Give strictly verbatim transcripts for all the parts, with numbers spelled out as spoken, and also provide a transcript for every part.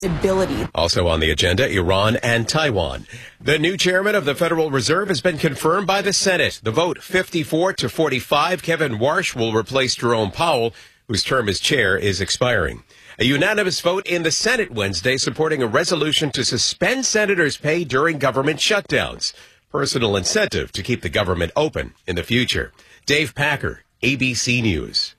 ability. Also on the agenda, Iran and Taiwan. The new chairman of the Federal Reserve has been confirmed by the Senate. The vote fifty-four to forty-five. Kevin Warsh will replace Jerome Powell, whose term as chair is expiring. A unanimous vote in the Senate Wednesday supporting a resolution to suspend senators' pay during government shutdowns. Personal incentive to keep the government open in the future. Dave Packer, A B C News.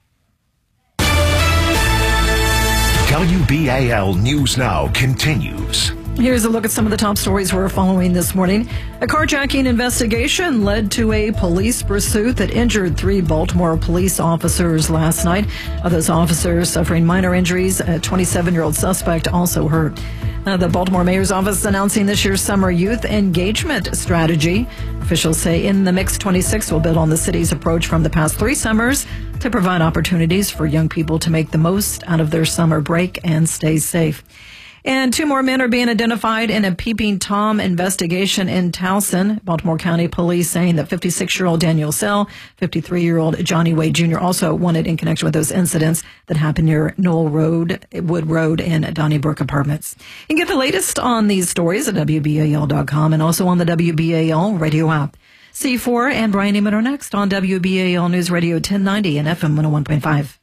W B A L News Now continues. Here's a look at some of the top stories we're following this morning. A carjacking investigation led to a police pursuit that injured three Baltimore police officers last night. Of those officers suffering minor injuries, a twenty-seven-year-old suspect also hurt. Uh, the Baltimore Mayor's Office announcing this year's summer youth engagement strategy. Officials say In the Mix twenty-six will build on the city's approach from the past three summers to provide opportunities for young people to make the most out of their summer break and stay safe. And two more men are being identified in a Peeping Tom investigation in Towson. Baltimore County Police saying that fifty-six-year-old Daniel Sell, fifty-three-year-old Johnny Wade Junior also wanted in connection with those incidents that happened near Knoll Road, Wood Road, and Donnybrook Apartments. You can get the latest on these stories at W B A L dot com and also on the W B A L radio app. C four and Brian Neiman are next on W B A L News Radio ten ninety and F M one oh one point five.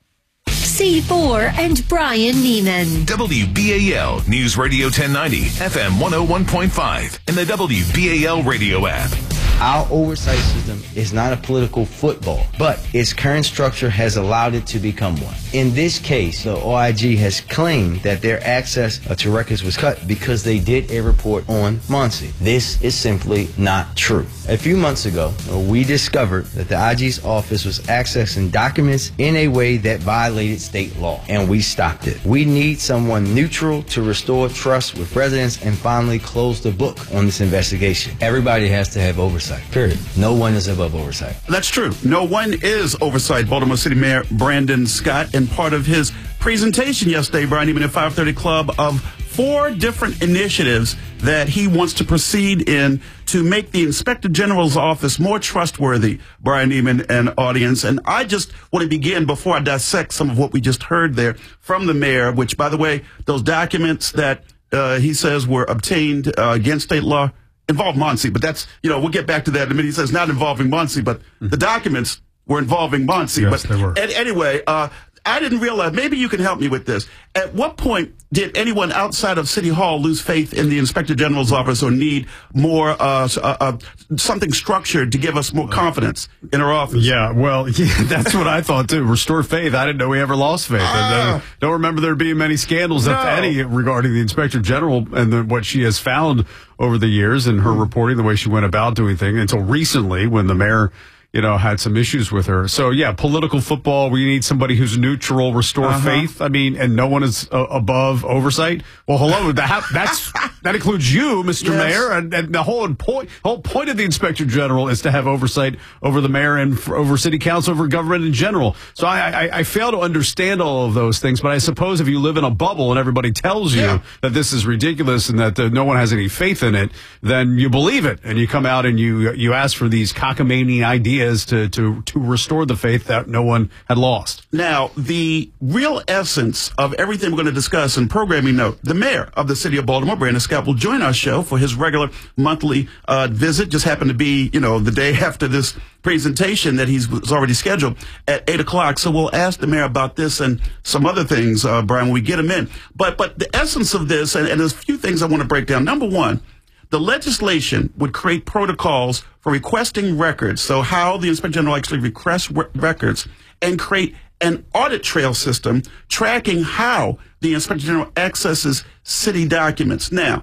C four and Brian Neiman. W B A L News Radio ten ninety, F M one oh one point five, and the W B A L radio app. Our oversight system is not a political football, but its current structure has allowed it to become one. In this case, the O I G has claimed that their access to records was cut because they did a report on Muncie. This is simply not true. A few months ago, we discovered that the I G's office was accessing documents in a way that violated state law, and we stopped it. We need someone neutral to restore trust with residents and finally close the book on this investigation. Everybody has to have oversight. Period. No one is above oversight. That's true. No one is oversight. Baltimore City Mayor Brandon Scott, and part of his presentation yesterday, Brian Neiman at five thirty Club, of four different initiatives that he wants to proceed in to make the Inspector General's office more trustworthy, Brian Neiman and audience. And I just want to begin before I dissect some of what we just heard there from the mayor, which, by the way, those documents that uh, he says were obtained uh, against state law involve Muncie, but that's, you know, we'll get back to that in a minute. He says not involving Muncie, but the documents were involving Muncie. Yes, but they were. And anyway, uh, I didn't realize, maybe you can help me with this. At what point did anyone outside of City Hall lose faith in the Inspector General's office or need more, uh, uh, uh, something structured to give us more confidence in our office? Yeah, well, yeah, that's what I thought too. Restore faith. I didn't know we ever lost faith. Ah. And, uh, don't remember there being many scandals, No. if any, regarding the Inspector General and the, what she has found over the years and her reporting, the way she went about doing things until recently when the mayor, you know, had some issues with her. So, yeah, political football, we need somebody who's neutral, restore uh-huh. faith. I mean, and no one is uh, above oversight. Well, hello, that, that's, that includes you, Mister Yes. Mayor. And, and the whole point, whole point of the Inspector General is to have oversight over the mayor and for, over city council, over government in general. So I, I, I fail to understand all of those things. But I suppose if you live in a bubble and everybody tells you Yeah. that this is ridiculous and that uh, no one has any faith in it, then you believe it. And you come out and you, you ask for these cockamamie ideas to, to, to restore the faith that no one had lost. Now, the real essence of everything we're going to discuss in programming note, the mayor of the city of Baltimore, Brandon Scott, will join our show for his regular monthly uh, visit. Just happened to be, you know, the day after this presentation that he's was already scheduled at eight o'clock. So we'll ask the mayor about this and some other things, uh, Brian, when we get him in. But, but the essence of this, and, and there's a few things I want to break down. Number one, the legislation would create protocols for requesting records, so how the Inspector General actually requests re- records, and create an audit trail system tracking how the Inspector General accesses city documents. Now,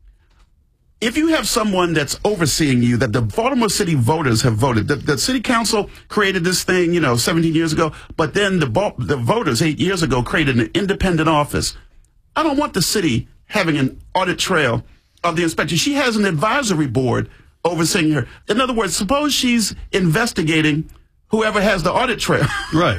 if you have someone that's overseeing you, that the Baltimore City voters have voted, the, the city council created this thing, you know, seventeen years ago, but then the, the voters eight years ago created an independent office. I don't want the city having an audit trail of the inspector. She has an advisory board overseeing her. In other words, suppose she's investigating whoever has the audit trail. Right.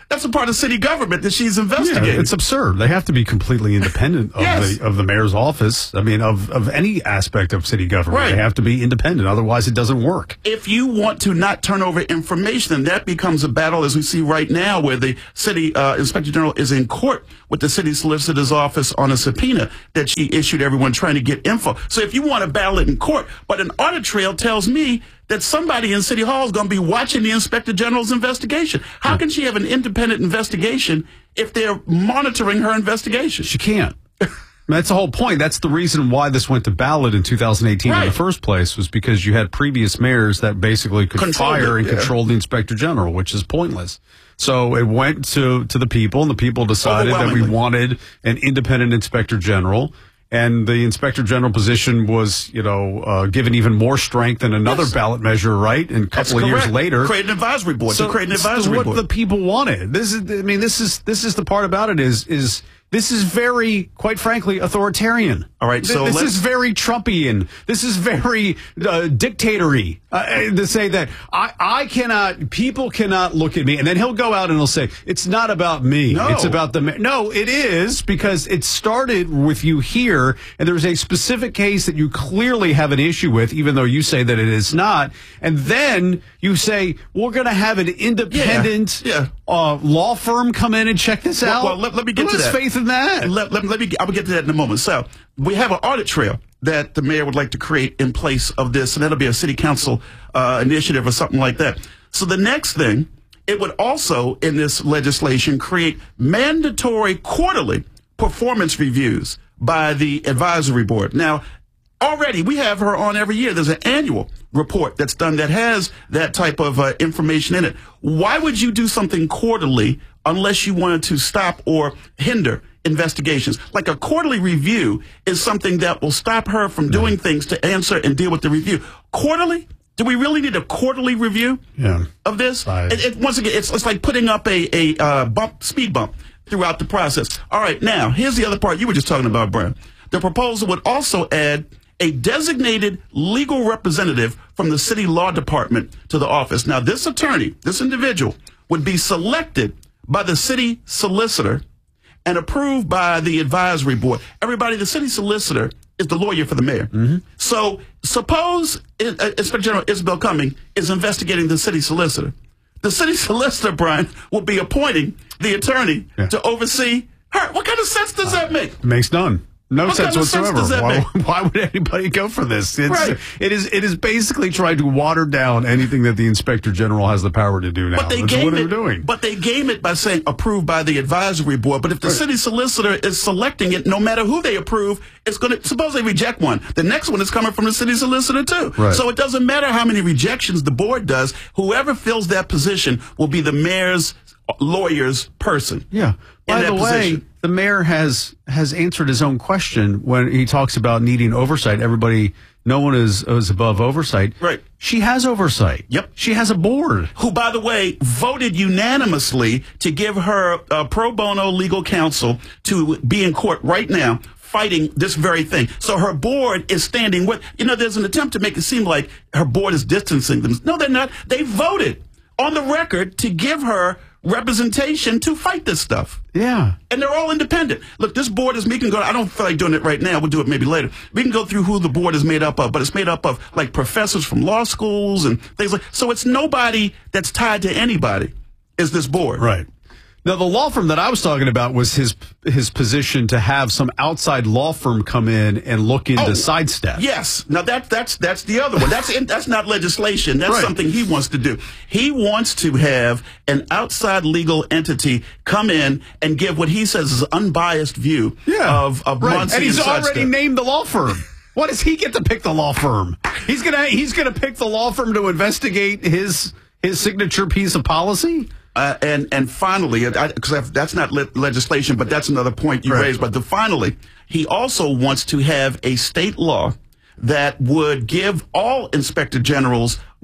That's a part of city government that she's investigating. Yeah, it's absurd. They have to be completely independent of Yes. the of the mayor's office. I mean, of, of any aspect of city government. Right. They have to be independent. Otherwise, it doesn't work. If you want to not turn over information, then that becomes a battle, as we see right now, where the city uh, inspector general is in court with the city solicitor's office on a subpoena that she issued everyone trying to get info. So if you want to battle it in court, but an audit trail tells me that somebody in City Hall is going to be watching the inspector general's investigation. How can she have an independent investigation if they're monitoring her investigation? She can't. That's the whole point. That's the reason why this went to ballot in two thousand eighteen Right. in the first place, was because you had previous mayors that basically could Controlled fire it, and yeah. control the inspector general, which is pointless. So it went to, to the people, and the people decided that we Overwhelmingly. wanted an independent inspector general. And the inspector general position was, you know, uh, given even more strength in another Yes. ballot measure, right? And a That's couple of years correct. later, Create an advisory board. so to create an this is advisory what board. the people wanted. This is, I mean, this is this is the part about it is is this is very, quite frankly, authoritarian. All right, so Th- this let's- is very Trumpian. This is very uh, dictatory. Uh, to say that I I cannot, people cannot look at me, and then he'll go out and he'll say it's not about me. No. It's about the ma-" no. It is, because it started with you here, and there's a specific case that you clearly have an issue with, even though you say that it is not, and then you say we're going to have an independent Yeah. Uh, law firm come in and check this Well, out. well, let, let me get Who to has that. faith in that? Let, let, let me. I will get to that in a moment. So we have an audit trail that the mayor would like to create in place of this, and that'll be a city council uh, initiative or something like that. So the next thing, it would also in this legislation create mandatory quarterly performance reviews by the advisory board. Now, already we have her on every year. There's an annual report that's done that has that type of uh, information in it. Why would you do something quarterly unless you wanted to stop or hinder investigations? Like a quarterly review is something that will stop her from doing things to answer and deal with the review. Quarterly? Do we really need a quarterly review Yeah. of this? I- It, it, once again, it's, it's like putting up a, a uh, bump, speed bump throughout the process. All right, now, here's the other part you were just talking about, Brian. The proposal would also add a designated legal representative from the city law department to the office. Now, this attorney, this individual, would be selected by the city solicitor and approved by the advisory board. Everybody, the city solicitor is the lawyer for the mayor. Mm-hmm. So suppose uh, Inspector General Isabel Cumming is investigating the city solicitor. The city solicitor, Brian, will be appointing the attorney Yeah. to oversee her. What kind of sense does that make? It makes none. No What sense kind of sense whatsoever. does that why, make? why would anybody go for this? It's, Right. It is it is basically trying to water down anything that the inspector general has the power to do now. But they That's game what it. they're doing. But they game it by saying approved by the advisory board. But if the city solicitor is selecting it, no matter who they approve, it's going to suppose they reject one. The next one is coming from the city solicitor too. Right. So it doesn't matter how many rejections the board does. Whoever fills that position will be the mayor's lawyer's person. Yeah. By that the way, position. the mayor has has answered his own question when he talks about needing oversight. Everybody, no one is is above oversight. Right. She has oversight. Yep. She has a board. Who, by the way, voted unanimously to give her uh, pro bono legal counsel to be in court right now fighting this very thing. So her board is standing with, you know, there's an attempt to make it seem like her board is distancing them. No, they're not. They voted on the record to give her representation to fight this stuff. Yeah. And they're all independent. Look, this board is, we can go, I don't feel like doing it right now. We'll do it maybe later. We can go through who the board is made up of, but it's made up of like professors from law schools and things like, so it's nobody that's tied to anybody is this board. Right. Now, the law firm that I was talking about was his his position to have some outside law firm come in and look into Oh, sidestep. Yes. Now that that's that's the other one. That's in, that's not legislation. That's Right. something he wants to do. He wants to have an outside legal entity come in and give what he says is an unbiased view Yeah. of of right. Muncie And he's already Sidestep. named the law firm. What does he get to pick the law firm? He's gonna he's gonna pick the law firm to investigate his his signature piece of policy. Uh, and and finally, because that's not le- legislation, but that's another point you Right. raised. But the finally, he also wants to have a state law that would give all inspector generals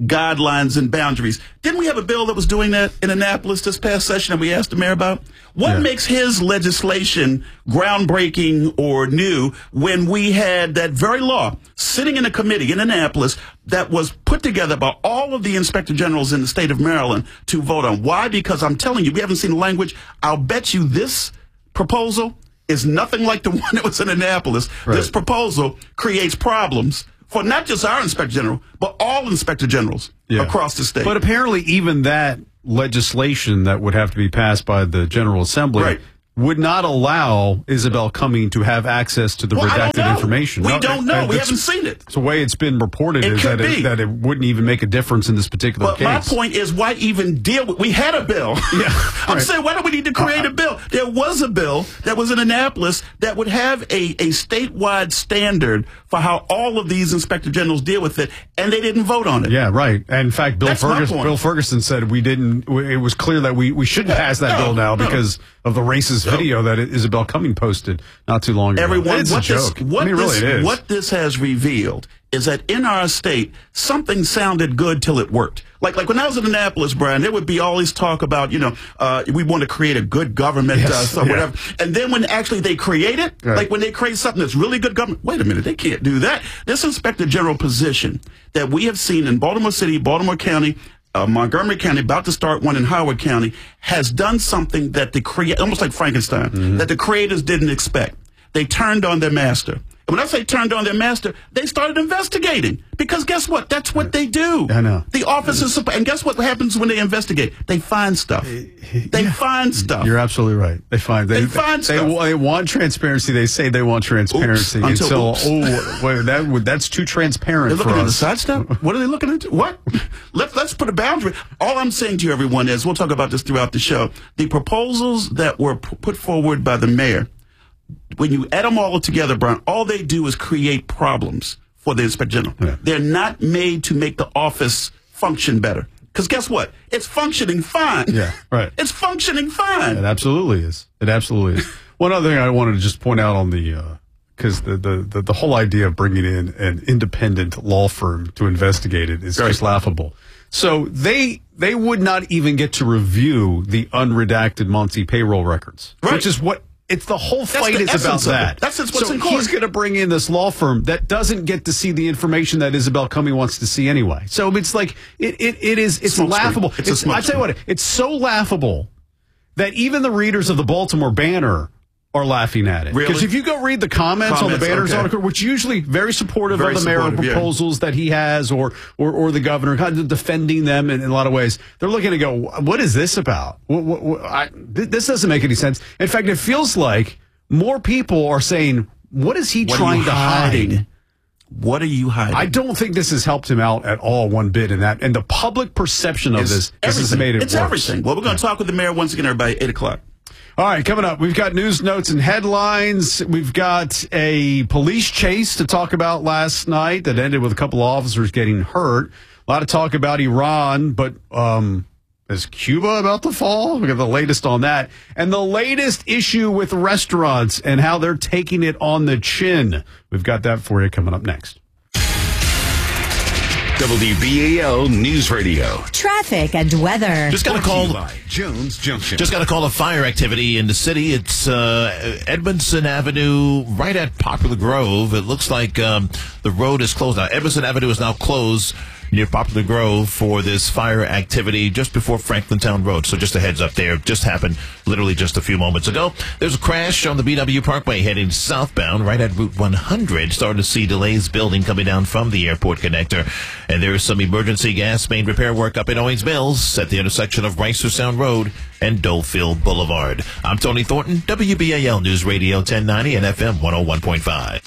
guidelines and boundaries. Didn't we have a bill that was doing that in Annapolis this past session that we asked the mayor about? What Yeah. makes his legislation groundbreaking or new when we had that very law sitting in a committee in Annapolis that was put together by all of the inspector generals in the state of Maryland to vote on? Why? Because I'm telling you, we haven't seen the language. I'll bet you this proposal is nothing like the one that was in Annapolis. Right. This proposal creates problems for not just our inspector general, but all inspector generals Yeah. across the state. But apparently, even that legislation that would have to be passed by the General Assembly Right. would not allow Isabel Cumming to have access to the Well, I don't redacted know. information. We No, don't know. that- We that's- haven't seen it. It's the way it's been reported It is could that it, be. that it wouldn't even make a difference in this particular But case. my point is, why even deal with? We had a bill. Yeah, I'm right. saying, why do we need to create a bill? There was a bill that was in Annapolis that would have a, a statewide standard for how all of these inspector generals deal with it, and they didn't vote on it. Yeah, right. And in fact, Bill That's my Ferguson, point. Bill Ferguson said we didn't. It was clear that we, we shouldn't pass that No, bill now no. because of the racist video that Isabel Cumming posted not too long ago. Everyone, it's what a joke. This, what, I mean, this, really, it is. what this has revealed is that in our state, something sounded good till it worked. Like, like when I was in Annapolis, Brian, there would be all this talk about, you know, uh, we want to create a good government, Yes, uh, or yeah. whatever. And then when actually they create it, Right. like when they create something that's really good government, wait a minute, they can't do that. This inspector general position that we have seen in Baltimore City, Baltimore County, Uh, Montgomery County, about to start one in Howard County, has done something that the crea- almost like Frankenstein, Mm-hmm. that the creators didn't expect. They turned on their master. And when I say turned on their master, they started investigating. Because guess what? That's what they do. I know. The officers, and guess what happens when they investigate? They find stuff. They find stuff. You're absolutely right. They find they, They find they, stuff. they want transparency. They say they want transparency Oops, until until, oops. oh wait, that would that's too transparent They're for looking at the us. side stuff? What are they looking into? What? Let's let's put a boundary. All I'm saying to you, everyone, is we'll talk about this throughout the show. The proposals that were p- put forward by the mayor, when you add them all together, Brian, all they do is create problems for the inspector general. Yeah. They're not made to make the office function better. Because guess what? It's functioning fine. Yeah, right. It's functioning fine. It absolutely is. It absolutely is. One other thing I wanted to just point out on the, because the, the, the, the whole idea of bringing in an independent law firm to investigate it is Right. just laughable. So they they would not even get to review the unredacted Muncie payroll records, Right. which is what it's the whole That's fight the is about essence of it. that. That's just what's so in court. he's going to bring in this law firm that doesn't get to see the information that Isabel Cumming wants to see anyway. So it's like it it, it is it's Smoke screen. laughable. It's a smoke I tell you screen. what, it's so laughable that even the readers of the Baltimore Banner are laughing at it. Really? Because if you go read the comments, Comments, on the Banner's okay. article, which usually very supportive Very of the mayor supportive, yeah. proposals that he has, or or or the governor, kind of defending them in, in a lot of ways, they're looking to go, what is this about? What, what, what, I, th- this doesn't make any sense. In fact, it feels like more people are saying, what is he What are trying you to hiding? hide? What are you hiding? I don't think this has helped him out at all one bit in that. And the public perception of It's this, this has everything. made it It's worse. everything. Well, we're going to talk with the mayor once again, everybody, eight o'clock. All right, coming up, we've got news notes and headlines. We've got a police chase to talk about last night that ended with a couple of officers getting hurt. A lot of talk about Iran, but um, is Cuba about to fall? We got the latest on that. And the latest issue with restaurants and how they're taking it on the chin. We've got that for you coming up next. W B A L News Radio. Traffic and weather. Just got a call. By Jones Junction. Just got a call of fire activity in the city. It's uh, Edmondson Avenue, right at Poplar Grove. It looks like um, the road is closed now. Edmondson Avenue is now closed near Poplar Grove for this fire activity just before Franklintown Road. So just a heads up there. Just happened literally just a few moments ago. There's a crash on the B W Parkway heading southbound right at Route one hundred. Starting to see delays building coming down from the airport connector. And there's some emergency gas main repair work up in Owings Mills at the intersection of Ricer Sound Road and Dolefield Boulevard. I'm Tony Thornton, W B A L News Radio ten ninety and F M one oh one point five.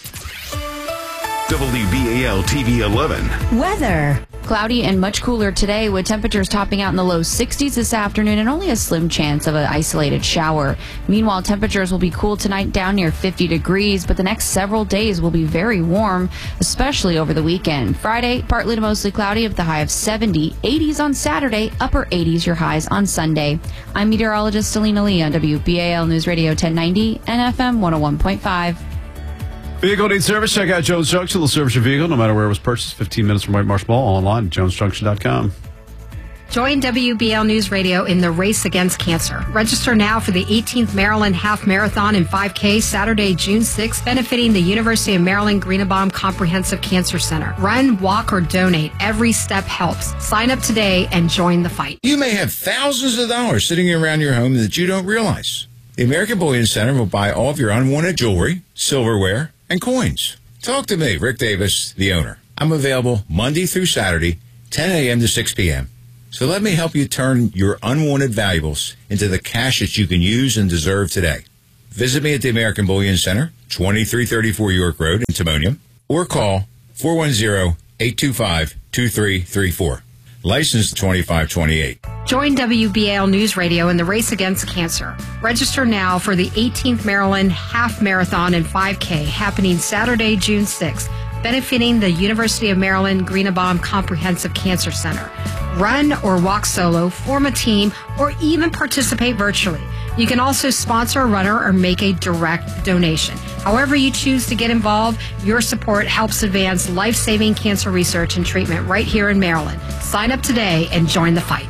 W B A L T V eleven. Weather. Cloudy and much cooler today with temperatures topping out in the low sixties this afternoon and only a slim chance of an isolated shower. Meanwhile, temperatures will be cool tonight down near fifty degrees, but the next several days will be very warm, especially over the weekend. Friday, partly to mostly cloudy with the high of seventy, eighties on Saturday, upper eighties your highs on Sunday. I'm meteorologist Selena Lee on W B A L News Radio ten ninety and F M one oh one point five. Vehicle needs service? Check out Jones Junction. They'll service your vehicle no matter where it was purchased. fifteen minutes from White Marsh Mall. Online at jones junction dot com. Join W B L News Radio in the race against cancer. Register now for the eighteenth Maryland Half Marathon and five K Saturday, June sixth, benefiting the University of Maryland Greenebaum Comprehensive Cancer Center. Run, walk, or donate. Every step helps. Sign up today and join the fight. You may have thousands of dollars sitting around your home that you don't realize. The American Bullion Center will buy all of your unwanted jewelry, silverware, and coins. Talk to me, Rick Davis, the owner. I'm available Monday through Saturday, ten a.m. to six p.m. So let me help you turn your unwanted valuables into the cash that you can use and deserve today. Visit me at the American Bullion Center, twenty-three thirty-four York Road in Timonium, or call four one zero, eight two five, two three three four. License twenty-five twenty-eight. Join W B L News Radio in the race against cancer. Register now for the eighteenth Maryland Half Marathon and five K happening Saturday, June sixth, benefiting the University of Maryland Greenebaum Comprehensive Cancer Center. Run or walk solo, form a team, or even participate virtually. You can also sponsor a runner or make a direct donation. However you choose to get involved, your support helps advance life-saving cancer research and treatment right here in Maryland. Sign up today and join the fight.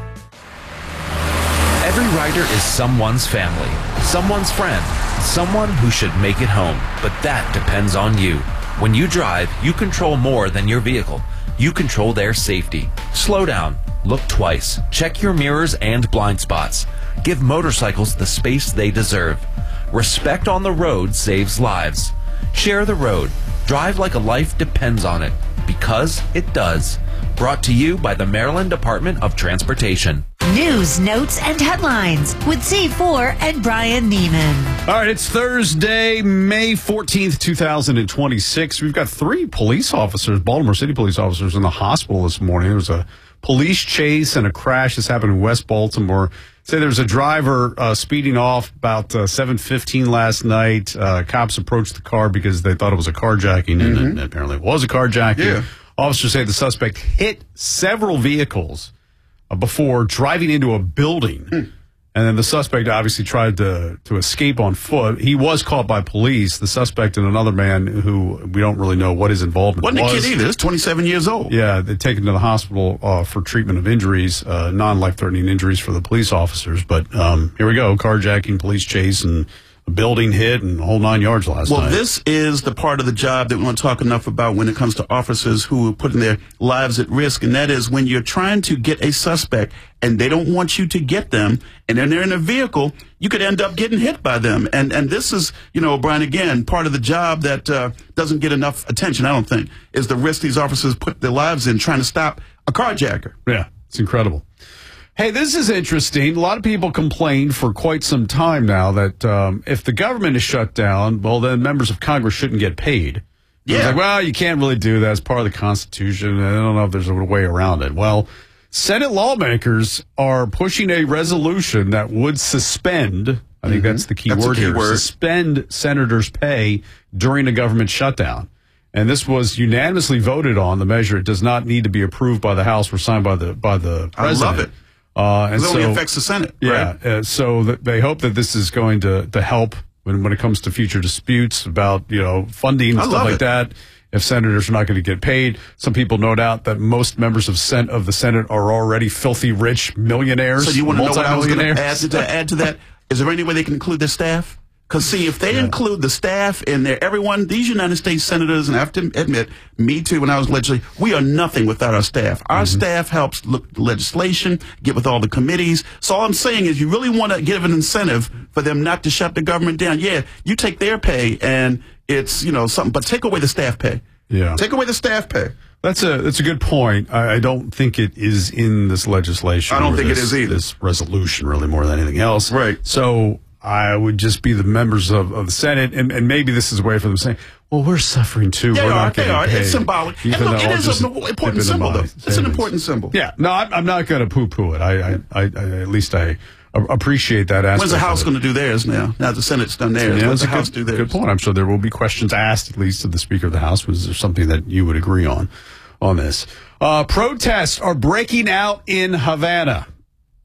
Every rider is someone's family, someone's friend, someone who should make it home. But that depends on you. When you drive, you control more than your vehicle. You control their safety. Slow down. Look twice. Check your mirrors and blind spots. Give motorcycles the space they deserve. Respect on the road saves lives. Share the road. Drive like a life depends on it. Because it does. Brought to you by the Maryland Department of Transportation. News, notes, and headlines with Z four and Brian Neiman. All right, it's Thursday, May fourteenth, two thousand twenty-six. We've got three police officers, Baltimore City police officers, in the hospital this morning. There was a police chase and a crash. This happened in West Baltimore. Say there was a driver uh, speeding off about uh, seven fifteen last night. Uh, cops approached the car because they thought it was a carjacking, and mm-hmm. it apparently it was a carjacking. Yeah. Officers say the suspect hit several vehicles uh, before driving into a building. Hmm. And then the suspect obviously tried to, to escape on foot. He was caught by police. The suspect and another man who we don't really know what his involvement Wasn't was. Wasn't a kid either. He's twenty-seven years old. Yeah, they're taken to the hospital uh, for treatment of injuries, uh, non-life-threatening injuries for the police officers. But um, here we go, carjacking, police chase, and a building hit and a whole nine yards last well, night. Well, this is the part of the job that we don't talk enough about when it comes to officers who are putting their lives at risk, and that is when you're trying to get a suspect and they don't want you to get them, and then they're in a vehicle, you could end up getting hit by them. And and this is, you know, Brian, again, part of the job that uh, doesn't get enough attention, I don't think, is the risk these officers put their lives in trying to stop a carjacker. Yeah, it's incredible. Hey, this is interesting. A lot of people complained for quite some time now that um, if the government is shut down, well, then members of Congress shouldn't get paid. Yeah. It's like, well, you can't really do that. It's part of the Constitution. I don't know if there's a way around it. Well, Senate lawmakers are pushing a resolution that would suspend, I think mm-hmm. that's the key that's word key here, word. suspend senators' pay during a government shutdown. And this was unanimously voted on. The measure, it does not need to be approved by the House or signed by the by the president. I love it. Uh, and it only so, affects the Senate. Yeah. Right? Uh, so that they hope that this is going to, to help when, when it comes to future disputes about, you know, funding and I stuff love like it. that. If senators are not going to get paid, some people note out that most members of, Sen- of the Senate are already filthy rich millionaires. So you want to know what I was going to add to, add to that? Is there any way they can include their staff? Because, see, if they yeah. include the staff in there, everyone, these United States senators, and I have to admit, me too, when I was legislating, we are nothing without our staff. Our mm-hmm. staff helps look at legislation, get with all the committees. So all I'm saying is you really want to give an incentive for them not to shut the government down. Yeah, you take their pay, and it's, you know, something, but take away the staff pay. Yeah. Take away the staff pay. That's a that's a good point. I, I don't think it is in this legislation. I don't think this, it is either. This resolution, really, more than anything else. Right. So I would just be the members of, of the Senate, and, and maybe this is a way for them saying, well, we're suffering too. They we're are, not they getting are. paid. It's symbolic. And look, it is an important symbol, though. It's savings. An important symbol. Yeah. No, I'm, I'm not going to poo-poo it. I, I, I, I, at least I appreciate that aspect. When's the House going to do theirs now? Now the Senate's done theirs. Yeah, When's the good, House do theirs? Good point. I'm sure there will be questions asked, at least to the Speaker of the House. Was there something that you would agree on on this? Uh, protests are breaking out in Havana.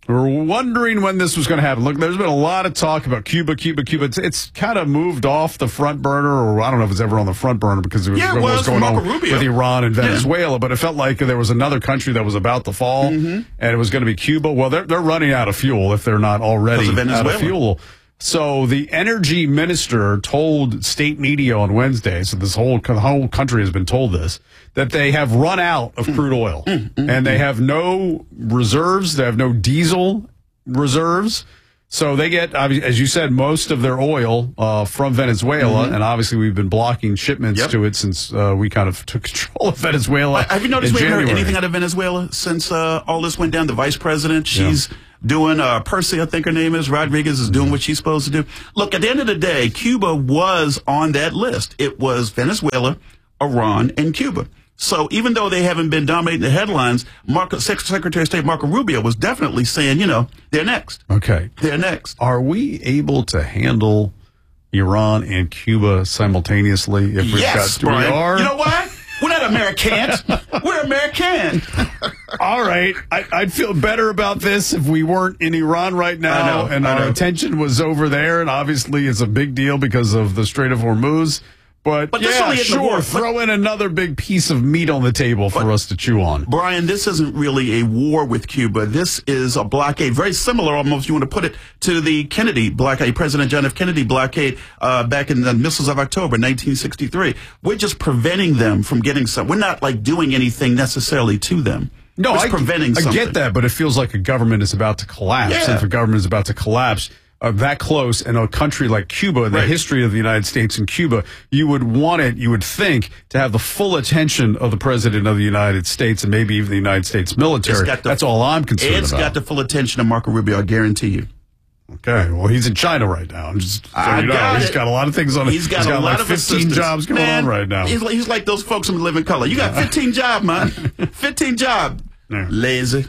We were wondering when this was going to happen. Look, there's been a lot of talk about Cuba, Cuba, Cuba. It's, it's kind of moved off the front burner, or I don't know if it's ever on the front burner because it was, yeah, it what was, was going on Rubio. with Iran and Venezuela. Yeah. But it felt like there was another country that was about to fall, mm-hmm. and it was going to be Cuba. Well, they're, they're running out of fuel if they're not already of out of fuel. So the energy minister told state media on Wednesday, so this whole, the whole country has been told this, that they have run out of crude oil, mm-hmm. and they have no reserves. They have no diesel reserves. So they get, as you said, most of their oil uh, from Venezuela, mm-hmm. and obviously we've been blocking shipments yep. to it since uh, we kind of took control of Venezuela. Have you noticed in we haven't heard January. anything out of Venezuela since uh, all this went down? The vice president, she's yeah. doing, uh, Percy, I think her name is, Rodriguez is doing mm-hmm. what she's supposed to do. Look, at the end of the day, Cuba was on that list. It was Venezuela, Iran, and Cuba. So even though they haven't been dominating the headlines, Marco, Secretary of State Marco Rubio was definitely saying, you know, they're next. Okay. They're next. Are we able to handle Iran and Cuba simultaneously? If we've yes, got, Brian. We are? You know why? We're not Americans. We're American. All right. I, I'd feel better about this if we weren't in Iran right now, I know, and I our know. attention was over there, and obviously it's a big deal because of the Strait of Hormuz. But, but yeah, sure, throw in another big piece of meat on the table for but, us to chew on. Brian, this isn't really a war with Cuba. This is a blockade, very similar, almost, you want to put it, to the Kennedy blockade, President John F. Kennedy blockade uh, back in the missiles of October, nineteen sixty-three. We're just preventing them from getting some. We're not, like, doing anything necessarily to them. No, We're I, preventing I something. get that, but it feels like a government is about to collapse. Yeah. And if a government is about to collapse, Uh, that close in a country like Cuba, the right. history of the United States and Cuba, you would want it, you would think, to have the full attention of the President of the United States and maybe even the United States military. The, That's all I'm concerned it's about. It's got the full attention of Marco Rubio, I guarantee you. Okay, well, he's in China right now. I'm just so I you know, got he's it. got a lot of things on it. He's got, he's got a lot like of fifteen assistance. jobs going man, on right now. He's like, he's like those folks from Living Color. You got fifteen jobs, man. fifteen jobs. Yeah. Lazy.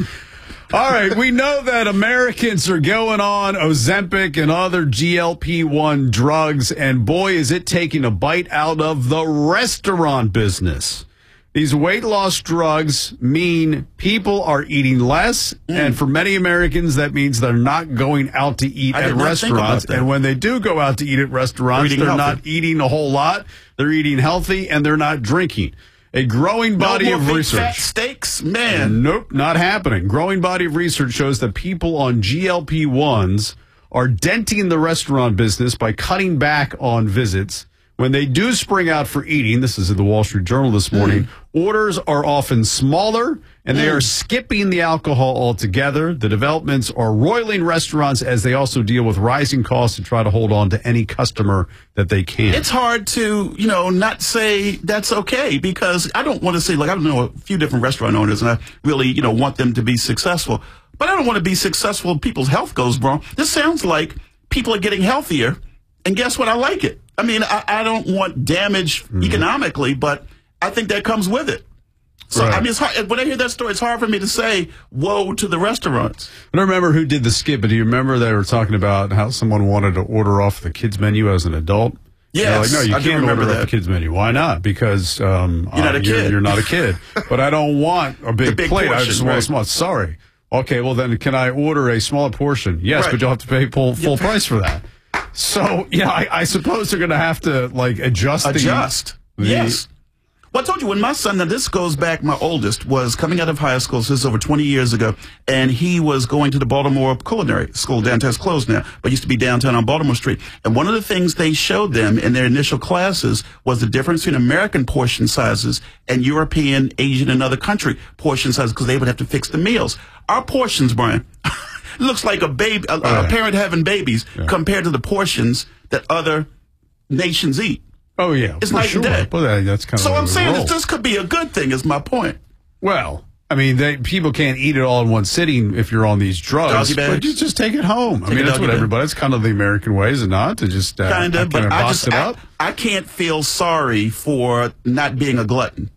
All right, we know that Americans are going on Ozempic and other G L P one drugs, and boy, is it taking a bite out of the restaurant business. These weight loss drugs mean people are eating less, mm. and for many Americans, that means they're not going out to eat I at did not restaurants. think about that. And when they do go out to eat at restaurants, They're they're, eating not healthy. eating a whole lot. They're eating healthy, and they're not drinking. A growing body no more of big research. Fat steaks, man. Nope, not happening. Growing body of research shows that people on G L P ones are denting the restaurant business by cutting back on visits. When they do spring out for eating, this is in the Wall Street Journal this morning, mm. orders are often smaller, and mm. they are skipping the alcohol altogether. The developments are roiling restaurants as they also deal with rising costs and try to hold on to any customer that they can. It's hard to, you know, not say that's okay, because I don't want to say, like, I know a few different restaurant owners, and I really, you know, want them to be successful. But I don't want to be successful if people's health goes wrong. This sounds like people are getting healthier, and guess what? I like it. I mean, I, I don't want damage mm. economically, but I think that comes with it. So, right. I mean, it's hard, when I hear that story, it's hard for me to say, woe to the restaurants. I don't remember who did the skit, but do you remember they were talking about how someone wanted to order off the kids' menu as an adult? Yeah, like, no, you I do can't remember order that. off the kids' menu. Why not? Because um, you're not uh, a you're, kid. You're not a kid. But I don't want a big, big plate. portion, I just want right. a small. Sorry. Okay, well then, can I order a smaller portion? Yes, right. but you'll have to pay full, full Yeah. price for that. So, yeah, I, I suppose they're going to have to, like, adjust. Adjust. The, the, yes. Well, I told you, when my son, now this goes back, my oldest was coming out of high school, so this is over twenty years ago, and he was going to the Baltimore Culinary School. Downtown is closed now, but used to be downtown on Baltimore Street. And one of the things they showed them in their initial classes was the difference between American portion sizes and European, Asian, and other country portion sizes, because they would have to fix the meals. Our portions, Brian, looks like a baby, a, oh, yeah. a parent having babies yeah. compared to the portions that other nations eat. Oh, yeah. It's night sure. and day. Well, that, that's kind of so I'm saying roll. that this could be a good thing, is my point. Well, I mean, they, people can't eat it all in one sitting if you're on these drugs. Doggy bags. But you just take it home. Take I mean, that's what bag. everybody, it's kind of the American way, is it not? To just uh, kind of, but I box just it I, up. I can't feel sorry for not being a glutton.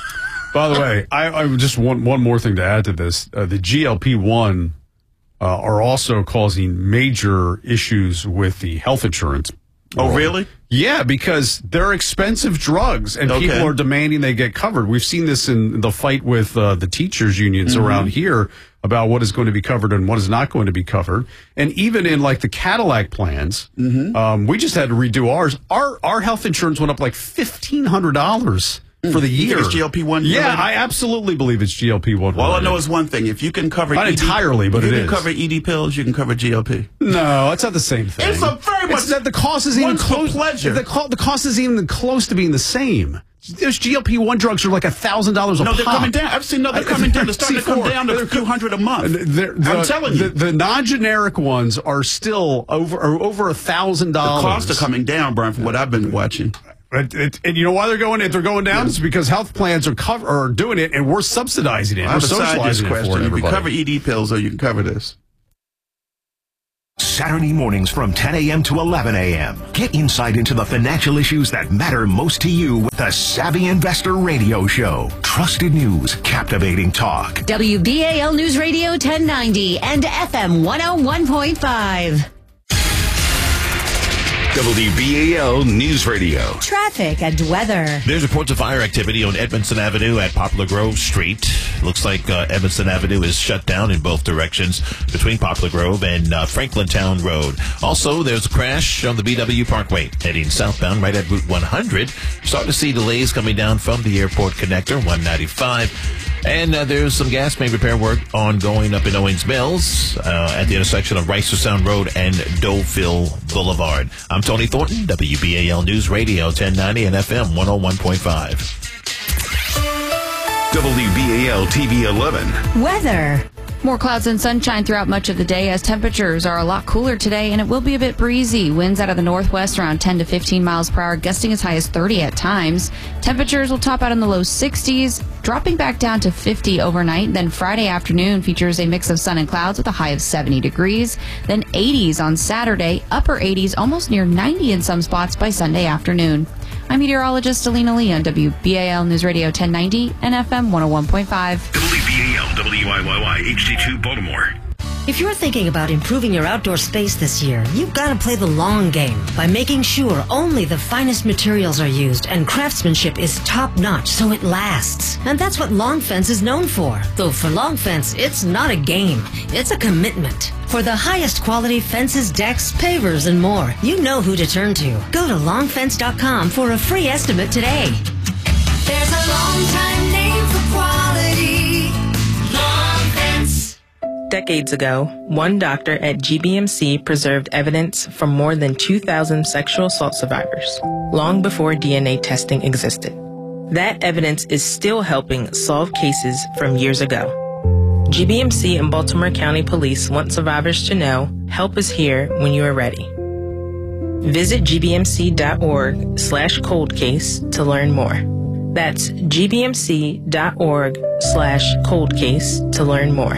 By the way, I, I just want one more thing to add to this. Uh, the G L P one uh, are also causing major issues with the health insurance Oh, really? Yeah, because they're expensive drugs, and Okay. people are demanding they get covered. We've seen this in the fight with uh, the teachers' unions Mm-hmm. around here about what is going to be covered and what is not going to be covered. And even in like the Cadillac plans, Mm-hmm. um, we just had to redo ours. Our our health insurance went up like fifteen hundred dollars for the You think year. it's G L P one Yeah, related? I absolutely believe it's G L P one. Well, all I know is one thing. If you can cover Not E D, entirely, but if it you is. can cover E D pills, you can cover G L P. No, it's not the same thing. It's a very much. It's that the cost is even one's for close. pleasure. The, co- the cost is even close to being the same. Those G L P one drugs are like a thousand dollars a No, pop. they're coming down. I've seen no, they're coming down. They're starting to come C four. down to a few hundred a month. They're- the- I'm telling you. the, the non-generic ones are still over are over a thousand The dollars. costs are coming down, Brian, from what I've been watching. It, it, and you know why they're going? If they're going down, it's because health plans are cover, are doing it, and we're subsidizing it. I We're have a side socializing it for question. You can everybody. cover E D pills, or you can cover this. Saturday mornings from ten a.m. to eleven a.m. Get insight into the financial issues that matter most to you with the Savvy Investor Radio Show. Trusted news, captivating talk. W B A L News Radio ten ninety and F M one oh one point five. W B A L News Radio. Traffic and weather. There's reports of fire activity on Edmondson Avenue at Poplar Grove Street. Looks like uh, Edmondson Avenue is shut down in both directions between Poplar Grove and uh, Franklin Town Road. Also, there's a crash on the B W Parkway heading southbound right at Route one hundred. Starting to see delays coming down from the airport connector, one ninety-five. And uh, there's some gas main repair work ongoing up in Owings Mills uh, at the intersection of Ricer Sound Road and Doveville Boulevard. I'm Tony Thornton, W B A L News Radio ten ninety and F M one oh one point five. W B A L T V eleven. Weather. More clouds and sunshine throughout much of the day as temperatures are a lot cooler today, and it will be a bit breezy. Winds out of the northwest around ten to fifteen miles per hour, gusting as high as thirty at times. Temperatures will top out in the low sixties, dropping back down to fifty overnight. Then Friday afternoon features a mix of sun and clouds with a high of seventy degrees. Then eighties on Saturday, upper eighties, almost near ninety in some spots by Sunday afternoon. I'm meteorologist Alina Lee on W B A L News Radio ten ninety and F M one oh one point five. W B A L W I Y Y H D two Baltimore. If you're thinking about improving your outdoor space this year, you've got to play the long game by making sure only the finest materials are used and craftsmanship is top-notch so it lasts. And that's what Long Fence is known for. Though for Long Fence, it's not a game, it's a commitment. For the highest quality fences, decks, pavers, and more, you know who to turn to. Go to long fence dot com for a free estimate today. There's a long time name for quality. Long Fence. Decades ago, one doctor at G B M C preserved evidence from more than two thousand sexual assault survivors, long before D N A testing existed. That evidence is still helping solve cases from years ago. G B M C and Baltimore County Police want survivors to know, help is here when you are ready. Visit g b m c dot org slash cold case to learn more. That's g b m c dot org slash cold case to learn more.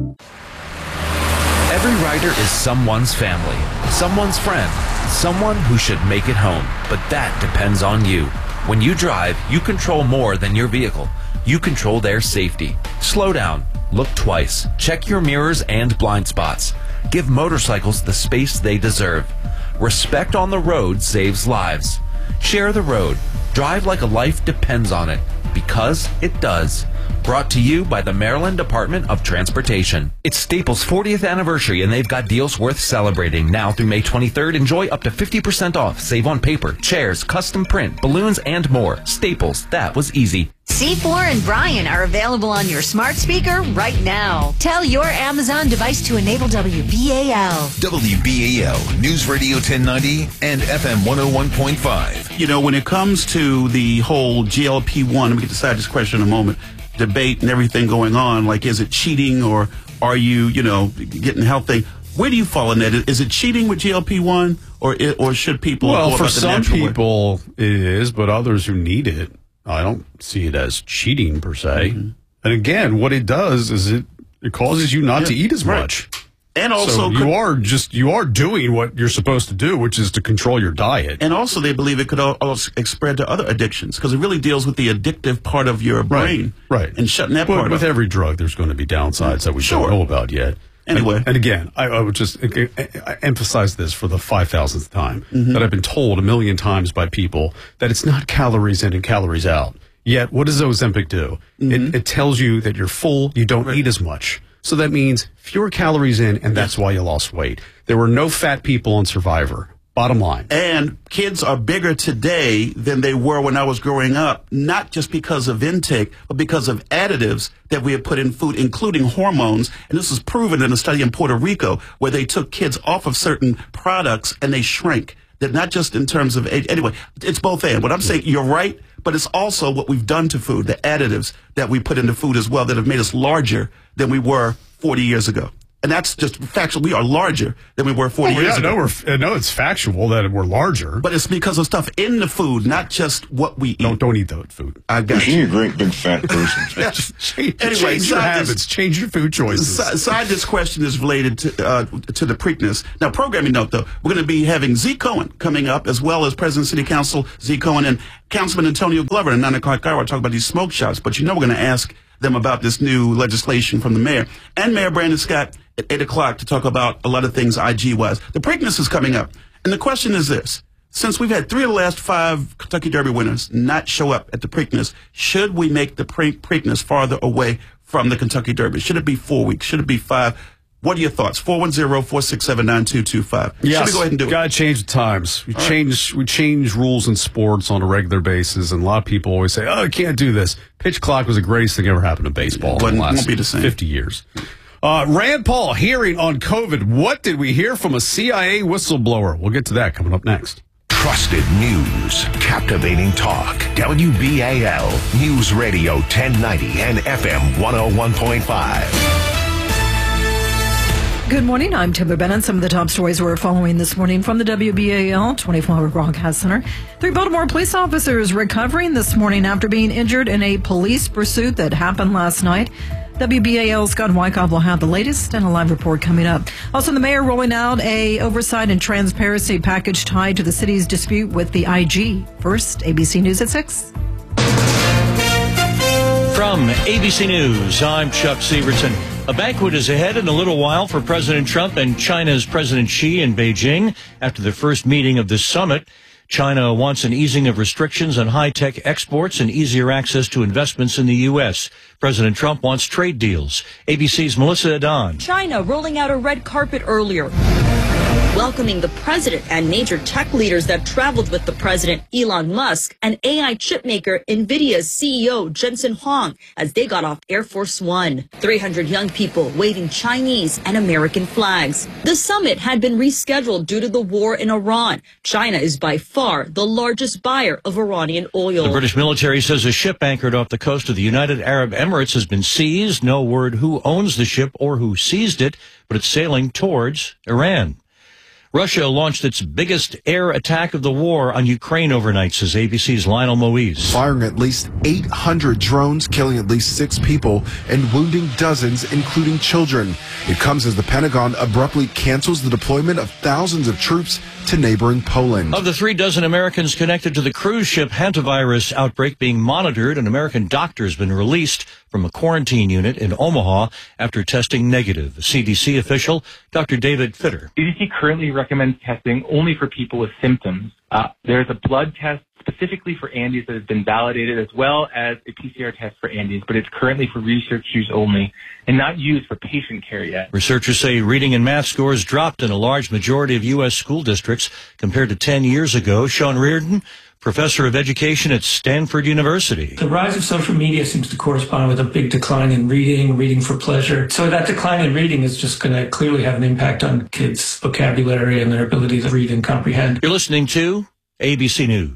Every rider is someone's family, someone's friend, someone who should make it home. But that depends on you. When you drive, you control more than your vehicle. You control their safety. Slow down. Look twice. Check your mirrors and blind spots. Give motorcycles the space they deserve. Respect on the road saves lives. Share the road. Drive like a life depends on it. Because it does. Brought to you by the Maryland Department of Transportation. It's Staples' fortieth anniversary, and they've got deals worth celebrating. Now through May twenty-third, enjoy up to fifty percent off. Save on paper, chairs, custom print, balloons, and more. Staples, that was easy. C four and Brian are available on your smart speaker right now. Tell your Amazon device to enable W B A L. W B A L News Radio ten ninety and F M one oh one point five. You know, when it comes to the whole G L P one, let me get to this question in a moment, debate and everything going on, like is it cheating or are you, you know, getting healthy? Where do you fall in that? Is it cheating with G L P one or it, or should people Well, go for about the some natural way? people it is, but others who need it, I don't see it as cheating per se. Mm-hmm. And again, what it does is it, it causes you not Yeah, to eat as right. much. And also, so you could- are just you are doing what you're supposed to do, which is to control your diet. And also, they believe it could al- also spread to other addictions because it really deals with the addictive part of your brain, right? And shutting that But part with up. every drug, there's going to be downsides that we Sure. don't know about yet. Anyway. And, and again, I, I would just I, I emphasize this for the five thousandth time, Mhm. that I've been told a million times by people that it's not calories in and calories out. Yet, what does Ozempic do? It, it tells you that you're full, you don't eat as much. So that means fewer calories in, and that's why you lost weight. There were no fat people on Survivor. Bottom line. And kids are bigger today than they were when I was growing up, not just because of intake, but because of additives that we have put in food, including hormones. And this was proven in a study in Puerto Rico where they took kids off of certain products and they shrank. That not just in terms of age. Anyway, it's both and. What I'm saying, you're right, but it's also what we've done to food, the additives that we put into food as well that have made us larger than we were forty years ago. And that's just factual. We are larger than we were forty Oh, years yeah, ago. no, we're, no, it's factual that we're larger. But it's because of stuff in the food, not just what we eat. Don't, don't eat that food. I got you. You're a great big fat person. change, Anyway, change your side habits, this- change your food choices. Side, side this question is related to uh, to the Preakness. Now, programming note, though, we're going to be having Z. Cohen coming up, as well as President City Council Z. Cohen and Councilman Antonio Glover and nine o'clock hour talk about these smoke shops. But you know we're going to ask them about this new legislation from the mayor and Mayor Brandon Scott at eight o'clock to talk about a lot of things I G-wise. The Preakness is coming up. And the question is this. Since we've had three of the last five Kentucky Derby winners not show up at the Preakness, should we make the Pre- Preakness farther away from the Kentucky Derby? Should it be four weeks? Should it be five? What are your thoughts? four one zero, four six seven, nine two two five. Yes, Should we go ahead and do it? gotta change the times. We All right. change we change rules in sports on a regular basis, and a lot of people always say, "Oh, I can't do this." Pitch clock was the greatest thing ever happened to baseball in Wouldn't- the last won't be the same. fifty years. Uh, Rand Paul hearing on COVID. What did we hear from a C I A whistleblower? We'll get to that coming up next. Trusted news, captivating talk. W B A L News Radio ten ninety and F M one oh one point five. Good morning. I'm Timber Bennett. Some of the top stories we're following this morning from the W B A L twenty-four hour Broadcast Center. Three Baltimore police officers recovering this morning after being injured in a police pursuit that happened last night. W B A L's Scott Wyckoff will have the latest and a live report coming up. Also, the mayor rolling out a oversight and transparency package tied to the city's dispute with the I G. First, A B C News at six. From A B C News, I'm Chuck Sievertson. A banquet is ahead in a little while for President Trump and China's President Xi in Beijing after the first meeting of this summit. China wants an easing of restrictions on high-tech exports and easier access to investments in the U S. President Trump wants trade deals. A B C's Melissa Adon. China rolling out a red carpet earlier, welcoming the president and major tech leaders that traveled with the president, Elon Musk, and A I chipmaker NVIDIA's C E O Jensen Huang as they got off Air Force One. three hundred young people waving Chinese and American flags. The summit had been rescheduled due to the war in Iran. China is by far the largest buyer of Iranian oil. The British military says a ship anchored off the coast of the United Arab Emirates has been seized. No word who owns the ship or who seized it, but it's sailing towards Iran. Russia launched its biggest air attack of the war on Ukraine overnight, says A B C's Lionel Moise. Firing at least eight hundred drones, killing at least six people, and wounding dozens, including children. It comes as the Pentagon abruptly cancels the deployment of thousands of troops to neighboring Poland. Of the three dozen Americans connected to the cruise ship hantavirus outbreak being monitored, an American doctor has been released from a quarantine unit in Omaha after testing negative. A C D C official, Doctor David Fitter. C D C currently recommends testing only for people with symptoms. Uh, there's a blood test specifically for Andes that has been validated, as well as a P C R test for Andes, but it's currently for research use only and not used for patient care yet. Researchers say reading and math scores dropped in a large majority of U S school districts compared to ten years ago. Sean Reardon, professor of education at Stanford University. The rise of social media seems to correspond with a big decline in reading, reading for pleasure. So that decline in reading is just going to clearly have an impact on kids' vocabulary and their ability to read and comprehend. You're listening to A B C News.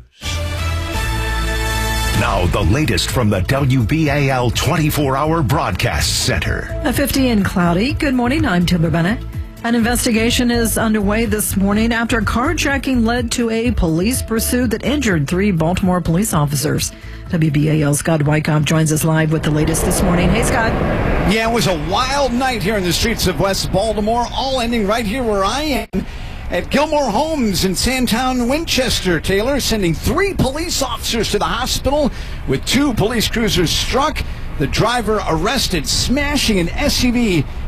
Now, the latest from the W B A L twenty-four hour Broadcast Center. A fifty and cloudy. Good morning. I'm Timber Bennett. An investigation is underway this morning after carjacking led to a police pursuit that injured three Baltimore police officers. W B A L's Scott Wyckoff joins us live with the latest this morning. Hey, Scott. Yeah, it was a wild night here in the streets of West Baltimore, all ending right here where I am at Gilmore Homes in Sandtown, Winchester. Taylor sending three police officers to the hospital with two police cruisers struck. The driver arrested, smashing an S U V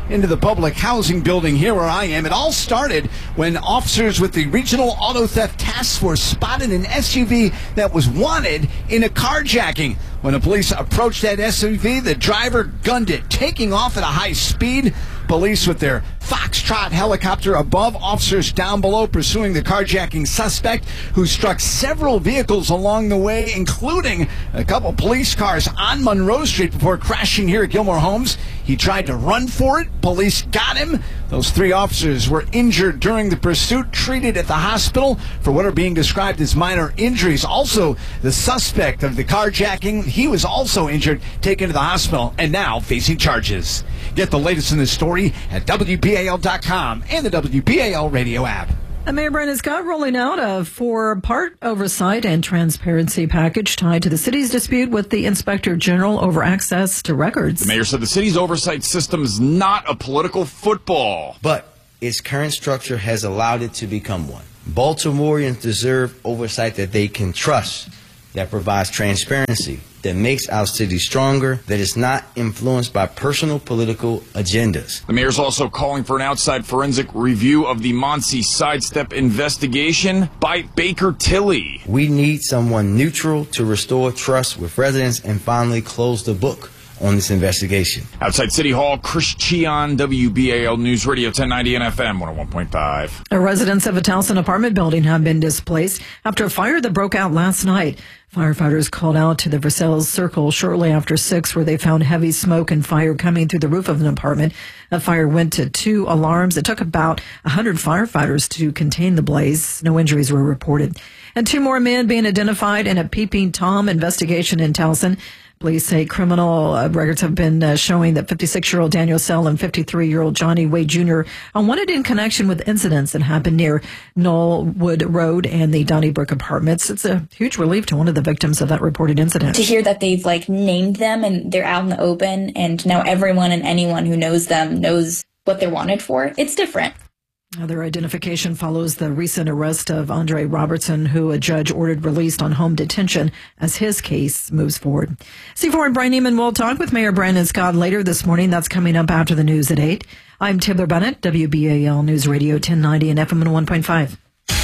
into the public housing building here where I am. It all started when officers with the Regional Auto Theft Task Force spotted an S U V that was wanted in a carjacking. When the police approached that S U V, the driver gunned it, taking off at a high speed. Police with their Foxtrot helicopter above, officers down below pursuing the carjacking suspect, who struck several vehicles along the way, including a couple police cars on Monroe Street before crashing here at Gilmore Homes. He tried to run for it. Police got him. Those three officers were injured during the pursuit, treated at the hospital for what are being described as minor injuries. Also, the suspect of the carjacking, he was also injured, taken to the hospital, and now facing charges. Get the latest in this story at W B A L dot com and the W B A L radio app. And Mayor Brandon Scott rolling out a four-part oversight and transparency package tied to the city's dispute with the Inspector General over access to records. The mayor said the city's oversight system is not a political football. But its current structure has allowed it to become one. Baltimoreans deserve oversight that they can trust, that provides transparency, that makes our city stronger, that is not influenced by personal political agendas. The mayor's also calling for an outside forensic review of the Monsey sidestep investigation by Baker Tilly. We need someone neutral to restore trust with residents and finally close the book on this investigation. Outside City Hall, Chris Cheon, W B A L News Radio ten ninety and F M one oh one point five. Residents of a Towson apartment building have been displaced after a fire that broke out last night. Firefighters called out to the Versailles Circle shortly after six, where they found heavy smoke and fire coming through the roof of an apartment. A fire went to two alarms. It took about one hundred firefighters to contain the blaze. No injuries were reported. And two more men being identified in a Peeping Tom investigation in Towson. Police say criminal uh, records have been uh, showing that fifty-six-year-old Daniel Sell and fifty-three-year-old Johnny Wade Junior are wanted in connection with incidents that happened near Knollwood Road and the Donnybrook Apartments. It's a huge relief to one of the victims of that reported incident. To hear that they've like named them and they're out in the open, and now everyone and anyone who knows them knows what they're wanted for, it's different. Their identification follows the recent arrest of Andre Robertson, who a judge ordered released on home detention as his case moves forward. C four and Brian Neiman will talk with Mayor Brandon Scott later this morning. That's coming up after the news at eight. I'm Taylor Bennett, W B A L News Radio ten ninety and F M one point five.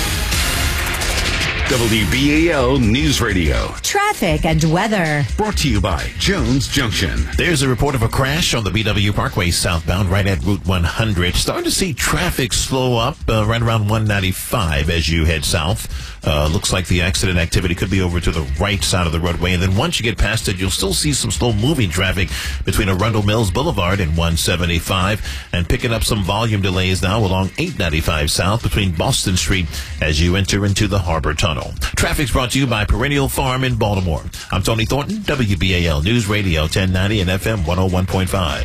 W B A L News Radio. Traffic and weather. Brought to you by Jones Junction. There's a report of a crash on the B W Parkway southbound right at Route one hundred. Starting to see traffic slow up uh, right around one ninety-five as you head south. Uh, looks like the accident activity could be over to the right side of the roadway. And then once you get past it, you'll still see some slow-moving traffic between Arundel Mills Boulevard and one seventy-five. And picking up some volume delays now along eight ninety-five south between Boston Street as you enter into the Harbor Tunnel. Traffic's brought to you by Perennial Farm in Baltimore. I'm Tony Thornton, W B A L News Radio ten ninety and F M one oh one point five.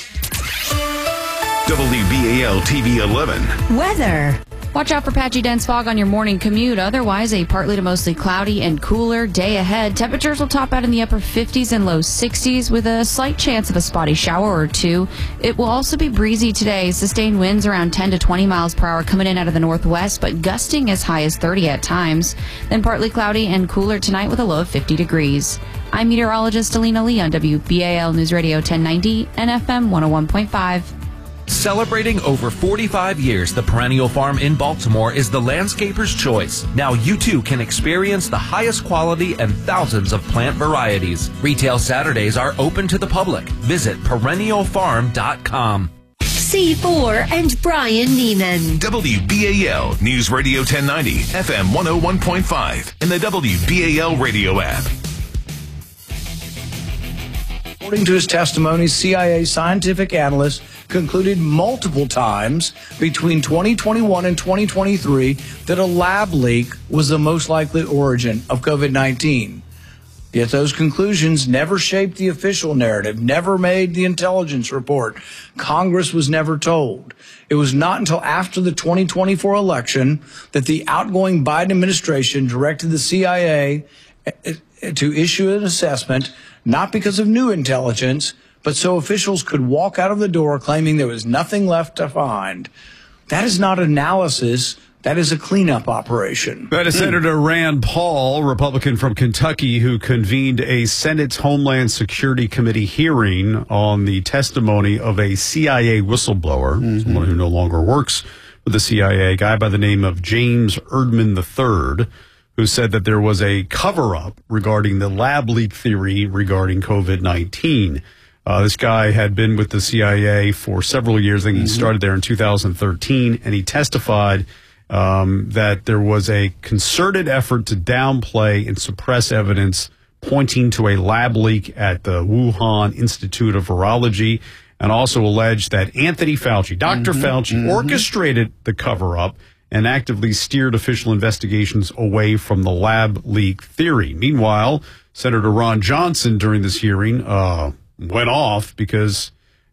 W B A L T V eleven. Weather. Watch out for patchy dense fog on your morning commute. Otherwise, a partly to mostly cloudy and cooler day ahead. Temperatures will top out in the upper fifties and low sixties with a slight chance of a spotty shower or two. It will also be breezy today. Sustained winds around ten to twenty miles per hour coming in out of the northwest, but gusting as high as thirty at times. Then partly cloudy and cooler tonight with a low of fifty degrees. I'm meteorologist Alina Lee on W B A L News Radio ten ninety and F M one oh one point five. Celebrating over forty-five years, the Perennial Farm in Baltimore is the landscaper's choice. Now you too can experience the highest quality and thousands of plant varieties. Retail Saturdays are open to the public. Visit perennial farm dot com. C four and Brian Neiman. W B A L News Radio ten ninety, F M one oh one point five, and the W B A L radio app. According to his testimony, C I A scientific analysts concluded multiple times between twenty twenty-one and twenty twenty-three that a lab leak was the most likely origin of COVID nineteen. Yet those conclusions never shaped the official narrative, never made the intelligence report. Congress was never told. It was not until after the twenty twenty-four election that the outgoing Biden administration directed the C I A to issue an assessment, not because of new intelligence, but so officials could walk out of the door claiming there was nothing left to find. That is not analysis That is a cleanup operation. That is Senator Rand Paul, Republican from Kentucky, who convened a Senate Homeland Security Committee hearing on the testimony of a C I A whistleblower, mm-hmm. someone who no longer works with the C I A, a guy by the name of James Erdman the third, who said that there was a cover-up regarding the lab leak theory regarding COVID nineteen. Uh, this guy had been with the C I A for several years. I think he started there in two thousand thirteen, and he testified um, that there was a concerted effort to downplay and suppress evidence pointing to a lab leak at the Wuhan Institute of Virology, and also alleged that Anthony Fauci, Doctor Mm-hmm. Fauci, mm-hmm. orchestrated the cover-up and actively steered official investigations away from the lab leak theory. Meanwhile, Senator Ron Johnson during this hearing uh, went off because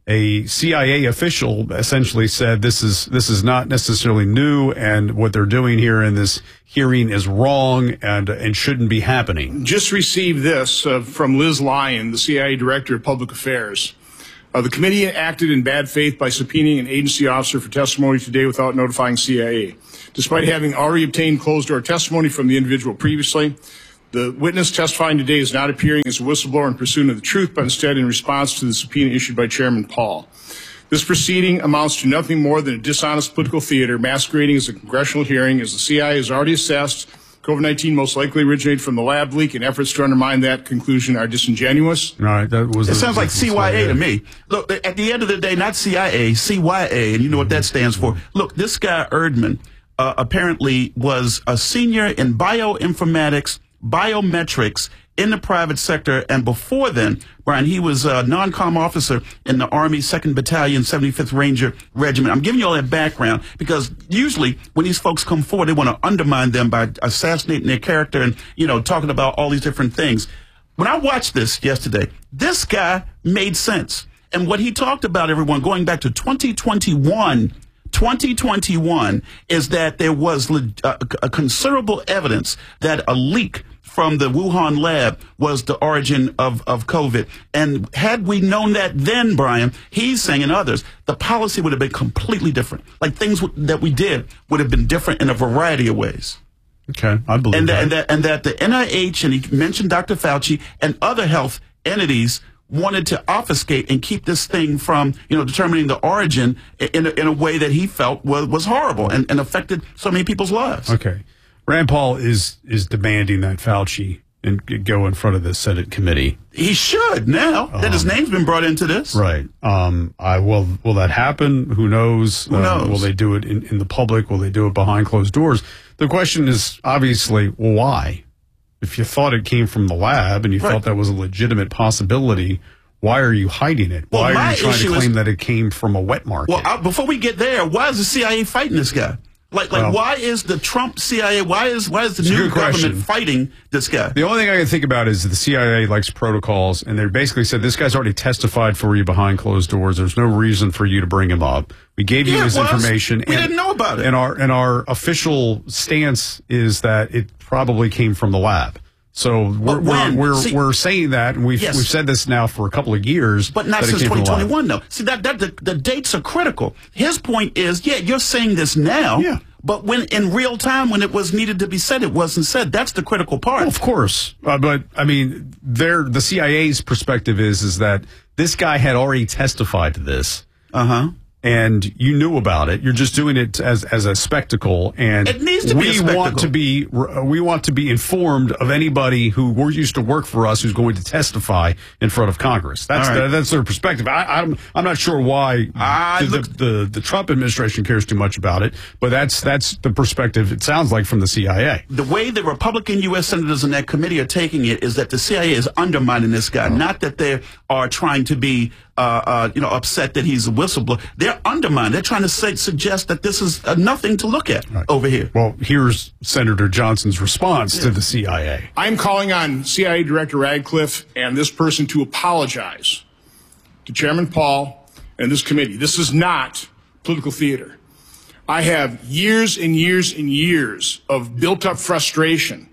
a C I A official essentially said this is this is not necessarily new, and what they're doing here in this hearing is wrong and and shouldn't be happening. Just received this uh, from Liz Lyon, the C I A Director of Public Affairs. Uh, the committee acted in bad faith by subpoenaing an agency officer for testimony today without notifying C I A. Despite having already obtained closed-door testimony from the individual previously, the witness testifying today is not appearing as a whistleblower in pursuit of the truth, but instead in response to the subpoena issued by Chairman Paul. This proceeding amounts to nothing more than a dishonest political theater masquerading as a congressional hearing, as the C I A has already assessed COVID nineteen most likely originated from the lab leak, and efforts to undermine that conclusion are disingenuous. All right, that was. It sounds like C Y A to me. Look, at the end of the day, not C I A, C Y A, and you know what that stands for. Look, this guy Erdman uh, apparently was a senior in bioinformatics, biometrics in the private sector, and before then, Brian, he was a non-com officer in the Army second Battalion, seventy-fifth Ranger Regiment. I'm giving you all that background because usually when these folks come forward, they want to undermine them by assassinating their character and, you know, talking about all these different things. When I watched this yesterday, this guy made sense. And what he talked about, everyone, going back to twenty twenty-one, twenty twenty-one, is that there was uh, a considerable evidence that a leak from the Wuhan lab was the origin of, of COVID. And had we known that then, Brian, he's saying and others, the policy would have been completely different. Like things w- that we did would have been different in a variety of ways. Okay, I believe and that. And that, and that the N I H, and he mentioned Doctor Fauci, and other health entities wanted to obfuscate and keep this thing from, you know, determining the origin in a, in a way that he felt was, was horrible and, and affected so many people's lives. Okay. Rand Paul is is demanding that Fauci and go in front of the Senate committee. He should now um, that his name's been brought into this. Right. Um, I will. Will that happen? Who knows? Who knows? Uh, will they do it in, in the public? Will they do it behind closed doors? The question is obviously, well, why? If you thought it came from the lab and you right. thought that was a legitimate possibility, why are you hiding it? Well, why are you trying to claim is, that it came from a wet market? Well, I, before we get there, why is the C I A fighting this guy? Like, like, well, why is the Trump C I A? Why is why is the new government question. fighting this guy? The only thing I can think about is the C I A likes protocols, and they basically said this guy's already testified for you behind closed doors. There's no reason for you to bring him up. We gave you yeah, his information. We and, didn't know about it. And our and our official stance is that it probably came from the lab. So we're we're we're, See, we're saying that, and we've yes. we've said this now for a couple of years, but not since twenty twenty-one. Though, see that that the, the dates are critical. His point is, yeah, you're saying this now, yeah. But when in real time, when it was needed to be said, it wasn't said. That's the critical part. Well, of course, uh, but I mean, their the C I A's perspective is is that this guy had already testified to this. Uh huh. And you knew about it. You're just doing it as as a spectacle. And it needs to we be a spectacle. want to be we want to be informed of anybody who were used to work for us who's going to testify in front of Congress. That's right. the, that's their perspective. I, I'm I'm not sure why I the, look, the, the the Trump administration cares too much about it, but that's that's the perspective. It sounds like from the C I A. The way the Republican U S senators in that committee are taking it is that the C I A is undermining this guy, oh. not that they are trying to be. Uh, uh, you know, upset that he's a whistleblower. They're undermined. They're trying to say, suggest that this is uh, nothing to look at right. over here. Well, here's Senator Johnson's response yeah. to the C I A. I'm calling on C I A Director Radcliffe and this person to apologize to Chairman Paul and this committee. This is not political theater. I have years and years and years of built-up frustration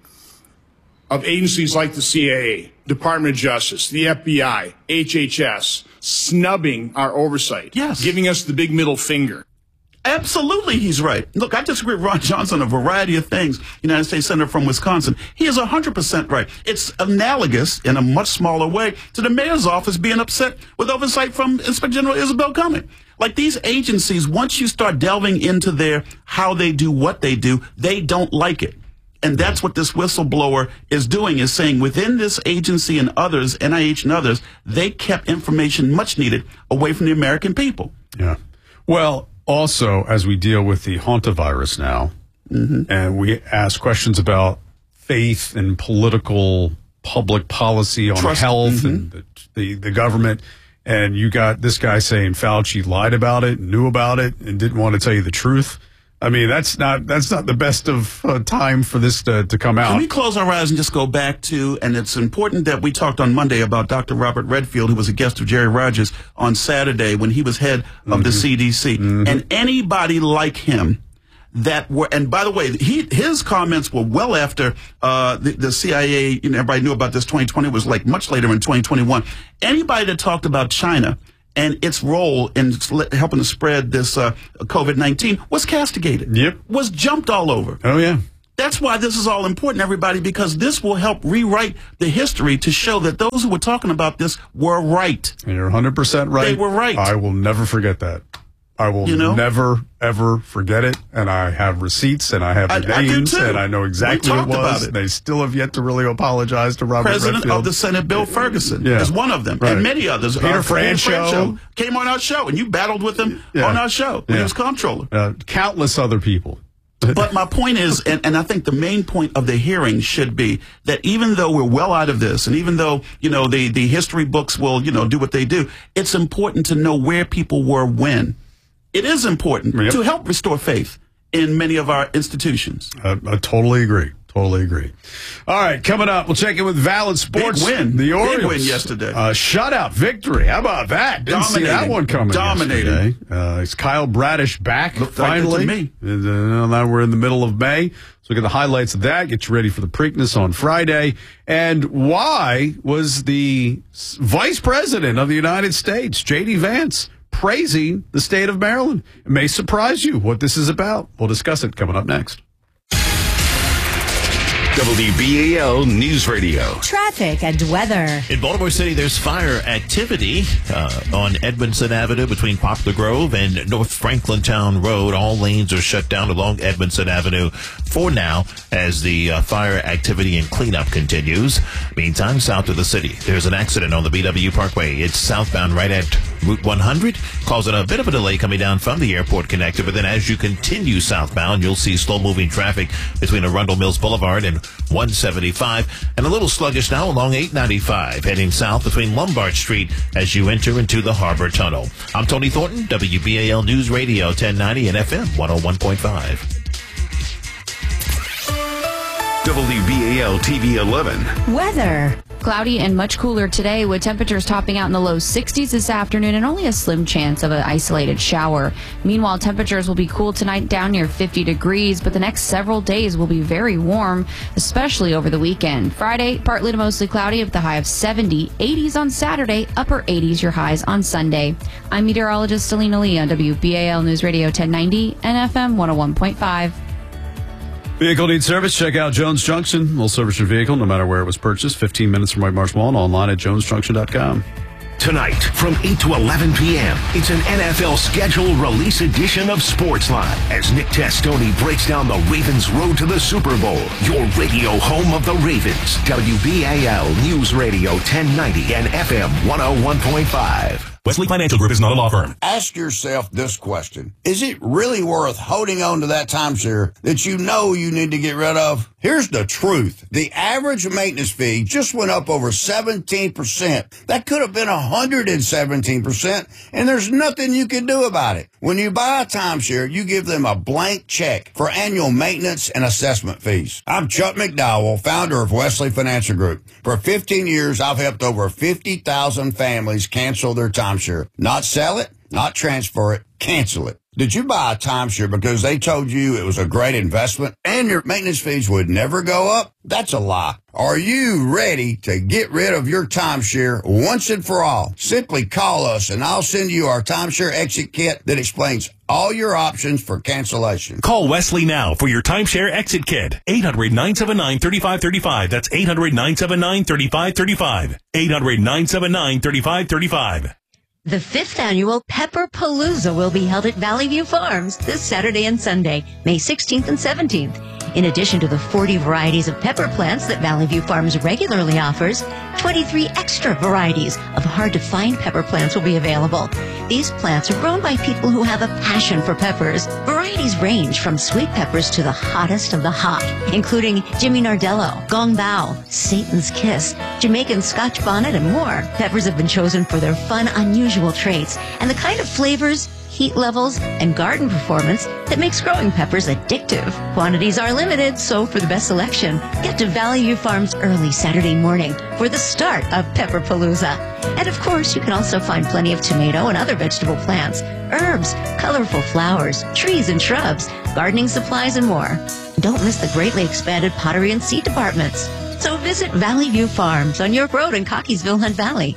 of agencies like the C I A, Department of Justice, the F B I, H H S, snubbing our oversight, yes. giving us the big middle finger. Absolutely, he's right. Look, I disagree with Ron Johnson on a variety of things. United States Senator from Wisconsin. He is one hundred percent right. It's analogous in a much smaller way to the mayor's office being upset with oversight from Inspector General Isabel Cumming. Like these agencies, once you start delving into their how they do what they do, they don't like it. And that's what this whistleblower is doing, is saying within this agency and others, N I H and others, they kept information much needed away from the American people. Yeah. Well, also, as we deal with the hantavirus now, mm-hmm. and we ask questions about faith and political public policy on Trust, health mm-hmm. and the, the, the government, and you got this guy saying Fauci lied about it, knew about it, and didn't want to tell you the truth. I mean, that's not that's not the best of uh, time for this to, to come out. Can we close our eyes and just go back to, and it's important that we talked on Monday about Doctor Robert Redfield, who was a guest of Jerry Rogers on Saturday when he was head of mm-hmm. the C D C. Mm-hmm. And anybody like him that were, and by the way, he his comments were well after uh, the, the C I A, you know, everybody knew about this twenty twenty, was like much later in twenty twenty-one. Anybody that talked about China and its role in helping to spread this uh, COVID nineteen was castigated. Yep. Was jumped all over. Oh, yeah. That's why this is all important, everybody, because this will help rewrite the history to show that those who were talking about this were right. And you're one hundred percent right. They were right. I will never forget that. I will you know? never, ever forget it. And I have receipts and I have the I, names I and I know exactly what it was. It. They still have yet to really apologize to Robert President Redfield. of the Senate, Bill Ferguson, yeah. is one of them, right. and many others. Peter uh, Franchot came on our show, and you battled with him yeah. on our show when yeah. he was comptroller. Uh, countless other people. But my point is, and, and I think the main point of the hearing should be that even though we're well out of this, and even though, you know, the, the history books will, you know, do what they do, it's important to know where people were when. It is important yep. to help restore faith in many of our institutions. I, I totally agree. Totally agree. All right, coming up, we'll check in with Valid Sports. Big win. The Orioles. Big win yesterday. Uh, shutout victory. How about that? Didn't Dominating. see that one coming Dominating. yesterday. Uh, is Kyle Bradish back Looked finally? Like it to me. And, uh, now we're in the middle of May. So look at the highlights of that. Get you ready for the Preakness on Friday. And why was the Vice President of the United States, J D Vance, praising the state of Maryland? It may surprise you what this is about. We'll discuss it coming up next. W B A L News Radio. Traffic and weather. In Baltimore City, there's fire activity uh, on Edmondson Avenue between Poplar Grove and North Franklintown Road. All lanes are shut down along Edmondson Avenue for now as the uh, fire activity and cleanup continues. Meantime, south of the city, there's an accident on the B W Parkway. It's southbound right at Route one hundred, causing a bit of a delay coming down from the airport connector. But then as you continue southbound, you'll see slow-moving traffic between Arundel Mills Boulevard and one seventy-five, and a little sluggish now along eight ninety-five, heading south between Lombard Street as you enter into the Harbor Tunnel. I'm Tony Thornton, W B A L News Radio ten ninety and F M one oh one point five. W B A L T V eleven. Weather. Cloudy and much cooler today with temperatures topping out in the low sixties this afternoon and only a slim chance of an isolated shower. Meanwhile, temperatures will be cool tonight down near fifty degrees, but the next several days will be very warm, especially over the weekend. Friday, partly to mostly cloudy with a high of seventy, eighties on Saturday, upper eighties your highs on Sunday. I'm meteorologist Selena Lee on W B A L News Radio ten ninety and F M one oh one point five. Vehicle needs service? Check out Jones Junction. We'll service your vehicle no matter where it was purchased. fifteen minutes from White Marsh Mall and online at jones junction dot com. Tonight, from eight to eleven p.m., it's an N F L schedule release edition of Sportsline as Nick Testoni breaks down the Ravens' road to the Super Bowl. Your radio home of the Ravens. W B A L News Radio ten ninety and F M one oh one point five. Wesley Financial Group is not a law firm. Ask yourself this question. Is it really worth holding on to that timeshare that you know you need to get rid of? Here's the truth. The average maintenance fee just went up over seventeen percent. That could have been one hundred seventeen percent, and there's nothing you can do about it. When you buy a timeshare, you give them a blank check for annual maintenance and assessment fees. I'm Chuck McDowell, founder of Wesley Financial Group. For fifteen years, I've helped over fifty thousand families cancel their timeshare. Not sell it, not transfer it, cancel it. Did you buy a timeshare because they told you it was a great investment and your maintenance fees would never go up? That's a lie. Are you ready to get rid of your timeshare once and for all? Simply call us and I'll send you our timeshare exit kit that explains all your options for cancellation. Call Wesley now for your timeshare exit kit. eight hundred, nine seven nine, three five three five. That's eight hundred, nine seven nine, three five three five. eight hundred, nine seven nine, three five three five. The fifth annual Pepper Palooza will be held at Valley View Farms this Saturday and Sunday, May sixteenth and seventeenth. In addition to the forty varieties of pepper plants that Valley View Farms regularly offers, twenty-three extra varieties of hard-to-find pepper plants will be available. These plants are grown by people who have a passion for peppers. Varieties range from sweet peppers to the hottest of the hot, including Jimmy Nardello, Gong Bao, Satan's Kiss, Jamaican Scotch Bonnet, and more. Peppers have been chosen for their fun, unusual traits and the kind of flavors, heat levels, and garden performance that makes growing peppers addictive. Quantities are limited, so for the best selection, get to Valley View Farms early Saturday morning for the start of Pepper Palooza. And of course, you can also find plenty of tomato and other vegetable plants, herbs, colorful flowers, trees and shrubs, gardening supplies, and more. Don't miss the greatly expanded pottery and seed departments. So visit Valley View Farms on York Road in Cockeysville, Hunt Valley.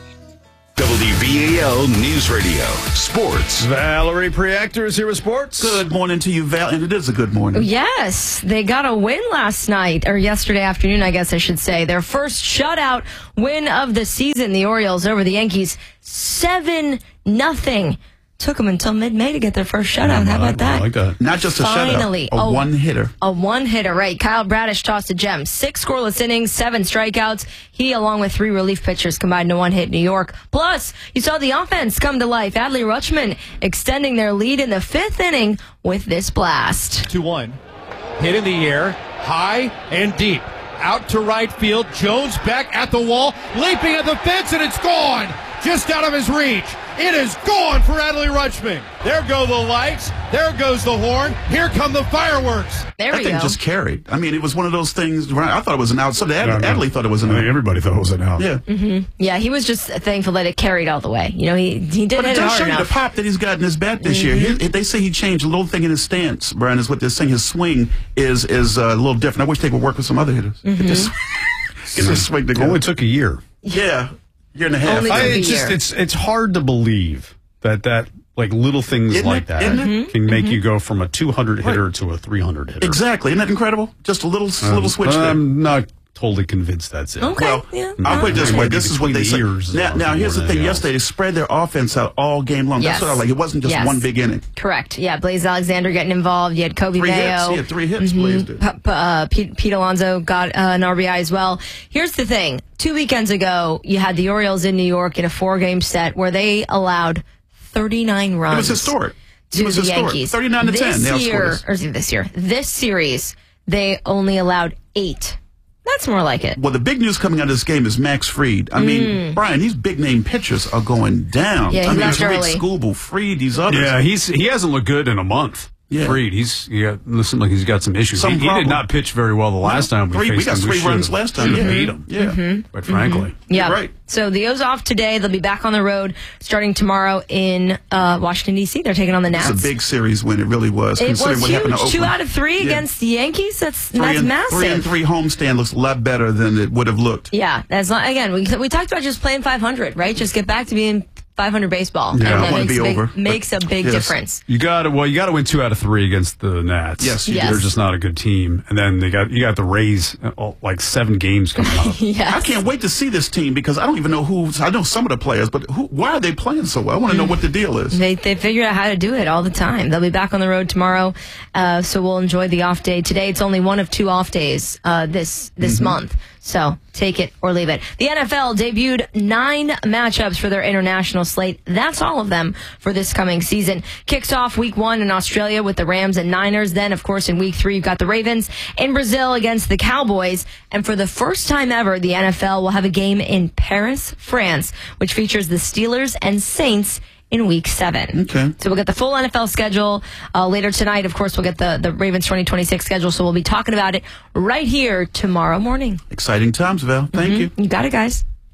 W B A L News Radio Sports. Valerie Preactor is here with sports. Good morning to you, Val, and it is a good morning. Yes, they got a win last night, or yesterday afternoon, I guess I should say. Their first shutout win of the season, the Orioles over the Yankees, seven nothing. Took them until mid-May to get their first shutout. How about that? I like that. Not just a Finally, shutout, a, a one-hitter. A one-hitter, right. Kyle Bradish tossed a gem. Six scoreless innings, seven strikeouts. He, along with three relief pitchers, combined to one hit New York. Plus, you saw the offense come to life. Adley Rutschman extending their lead in the fifth inning with this blast. two one. Hit in the air, high and deep. Out to right field. Jones back at the wall, leaping at the fence, and it's gone. Just out of his reach. It is gone for Adley Rutschman. There go the lights. There goes the horn. Here come the fireworks. There that we thing go. just carried. I mean, it was one of those things. I thought it was an out. So Ad- No, no. Adley thought it was an I out. think everybody thought it was an out. Yeah. Mm-hmm. Yeah, he was just thankful that it carried all the way. You know, he he did But hit it it does hard show you enough. the pop that he's got in his bat this Mhm. year. He, they say he changed a little thing in his stance, Brian, is what they're saying. His swing is is uh, a little different. I wish they would work with some other hitters. Mhm. It just, get this swing together. Only took a year. Yeah. Year and a half. Only I, took a it's just year. it's it's hard to believe that that like little things Isn't like it? that Isn't it? Mm-hmm. can make you go from a two hundred hitter to a three hundred hitter. Exactly. Isn't that incredible? Just a little Um, little switch there. I'm not totally convinced that's it. Okay. Well, yeah. I'll put it this way. Maybe This is what between they the say. ears is Now, more now here's the than thing. anything else. Yesterday, they spread their offense out all game long. Yes. That's what I like. It wasn't just Yes. one big inning. Correct. Yeah, Blaze Alexander getting involved. You had Kobe Three Mayo. hits. He had three hits. Mhm. Blaze did. P- p- uh, Pete, Pete Alonso got uh, an R B I as well. Here's the thing. Two weekends ago, you had the Orioles in New York in a four-game set where they allowed thirty-nine runs. It was historic. To It was the historic. Yankees. thirty-nine to ten. This They outscored year, us. or this year, this series, they only allowed eight. That's more like it. Well, the big news coming out of this game is Max Fried. I mean, Mm. Brian, these big name pitchers are going down. Yeah, he I mean, left Tariq early. Skubal, Fried, these others. Yeah, he's he hasn't looked good in a month. Yeah. Freed, he's he got, listen like he's got some issues. Some he, he problem. did not pitch very well the last time we Three- we faced got him. three should've- runs last time. should've Yeah. beat him. Yeah. Mhm. Quite frankly. Yeah. You're right. So the O's off today. They'll be back on the road starting tomorrow in uh, Washington, D C. They're taking on the Nats. It's a big series win. It really was. It considering was what happened to huge. Two Oakland. out of three Yeah. against the Yankees. That's Three that's and, massive. Three and three homestand looks a lot better than it would have looked. Yeah, that's not again. We we talked about just playing five hundred, right? Just get back to being five hundred baseball. Yeah, and I that wanna makes, be a big, over, makes a big Yes. difference. You got to well, you got to win two out of three against the Nats. Yes, you Yes. they're just not a good team. And then they got you got the Rays, uh, like seven games coming up. Yes. I can't wait to see this team because I don't even know who. I know some of the players, but who? Why are they playing so well? I want to know what the deal is. They they figure out how to do it all the time. They'll be back on the road tomorrow, uh, so we'll enjoy the off day today. It's only one of two off days uh, this this Mm-hmm. month, so take it or leave it. The N F L debuted nine matchups for their international slate. That's all of them for this coming season. Kicks off week one in Australia with the Rams and Niners. Then, of course, in week three, you've got the Ravens in Brazil against the Cowboys. And for the first time ever, the N F L will have a game in Paris, France, which features the Steelers and Saints in week seven. Okay. So we'll get the full N F L schedule uh, later tonight. Of course, we'll get the, the Ravens twenty twenty-six schedule. So we'll be talking about it right here tomorrow morning. Exciting times, Val. Thank you. You got it, guys.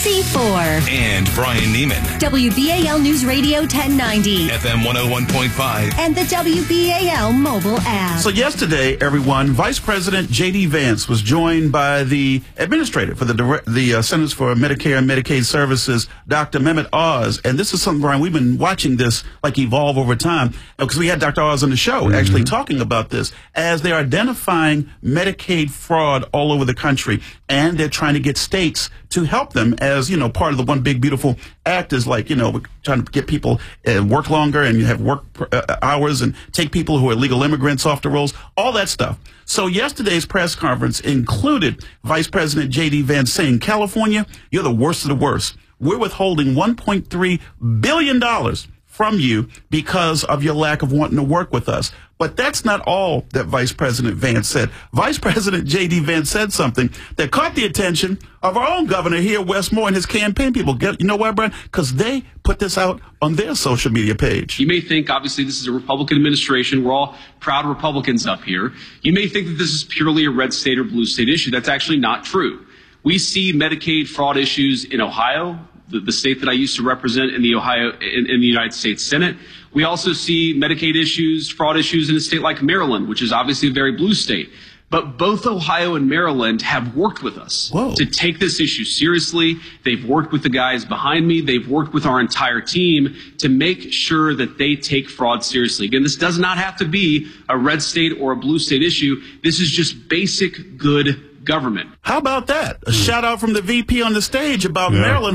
C four. And Brian Neiman. W B A L News Radio ten ninety. F M one oh one point five. And the W B A L mobile app. So yesterday, everyone, Vice President J D. Vance was joined by the administrator for the direct, the uh, Centers for Medicare and Medicaid Services, Doctor Mehmet Oz. And this is something, Brian, we've been watching this like evolve over time because we had Doctor Oz on the show mm-hmm. actually talking about this as they're identifying Medicaid fraud all over the country, and they're trying to get states to help them as, you know, part of the One Big Beautiful Act is like, you know, we're trying to get people uh, work longer and you have work uh, hours and take people who are legal immigrants off the rolls, all that stuff. So yesterday's press conference included Vice President J D. Vance saying, California, you're the worst of the worst. We're withholding one point three billion dollars from you because of your lack of wanting to work with us. But that's not all that Vice President Vance said. Vice President J D. Vance said something that caught the attention of our own governor here, Wes Moore, and his campaign people. Get, you know why, Brian? Because they put this out on their social media page. You may think, obviously, this is a Republican administration. We're all proud Republicans up here. You may think that this is purely a red state or blue state issue. That's actually not true. We see Medicaid fraud issues in Ohio, the, the state that I used to represent in the Ohio in, in the United States Senate. We also see Medicaid issues, fraud issues in a state like Maryland, which is obviously a very blue state. But both Ohio and Maryland have worked with us Whoa. to take this issue seriously. They've worked with the guys behind me. They've worked with our entire team to make sure that they take fraud seriously. Again, this does not have to be a red state or a blue state issue. This is just basic good government. How about that? A shout out from the V P on the stage about yeah. Maryland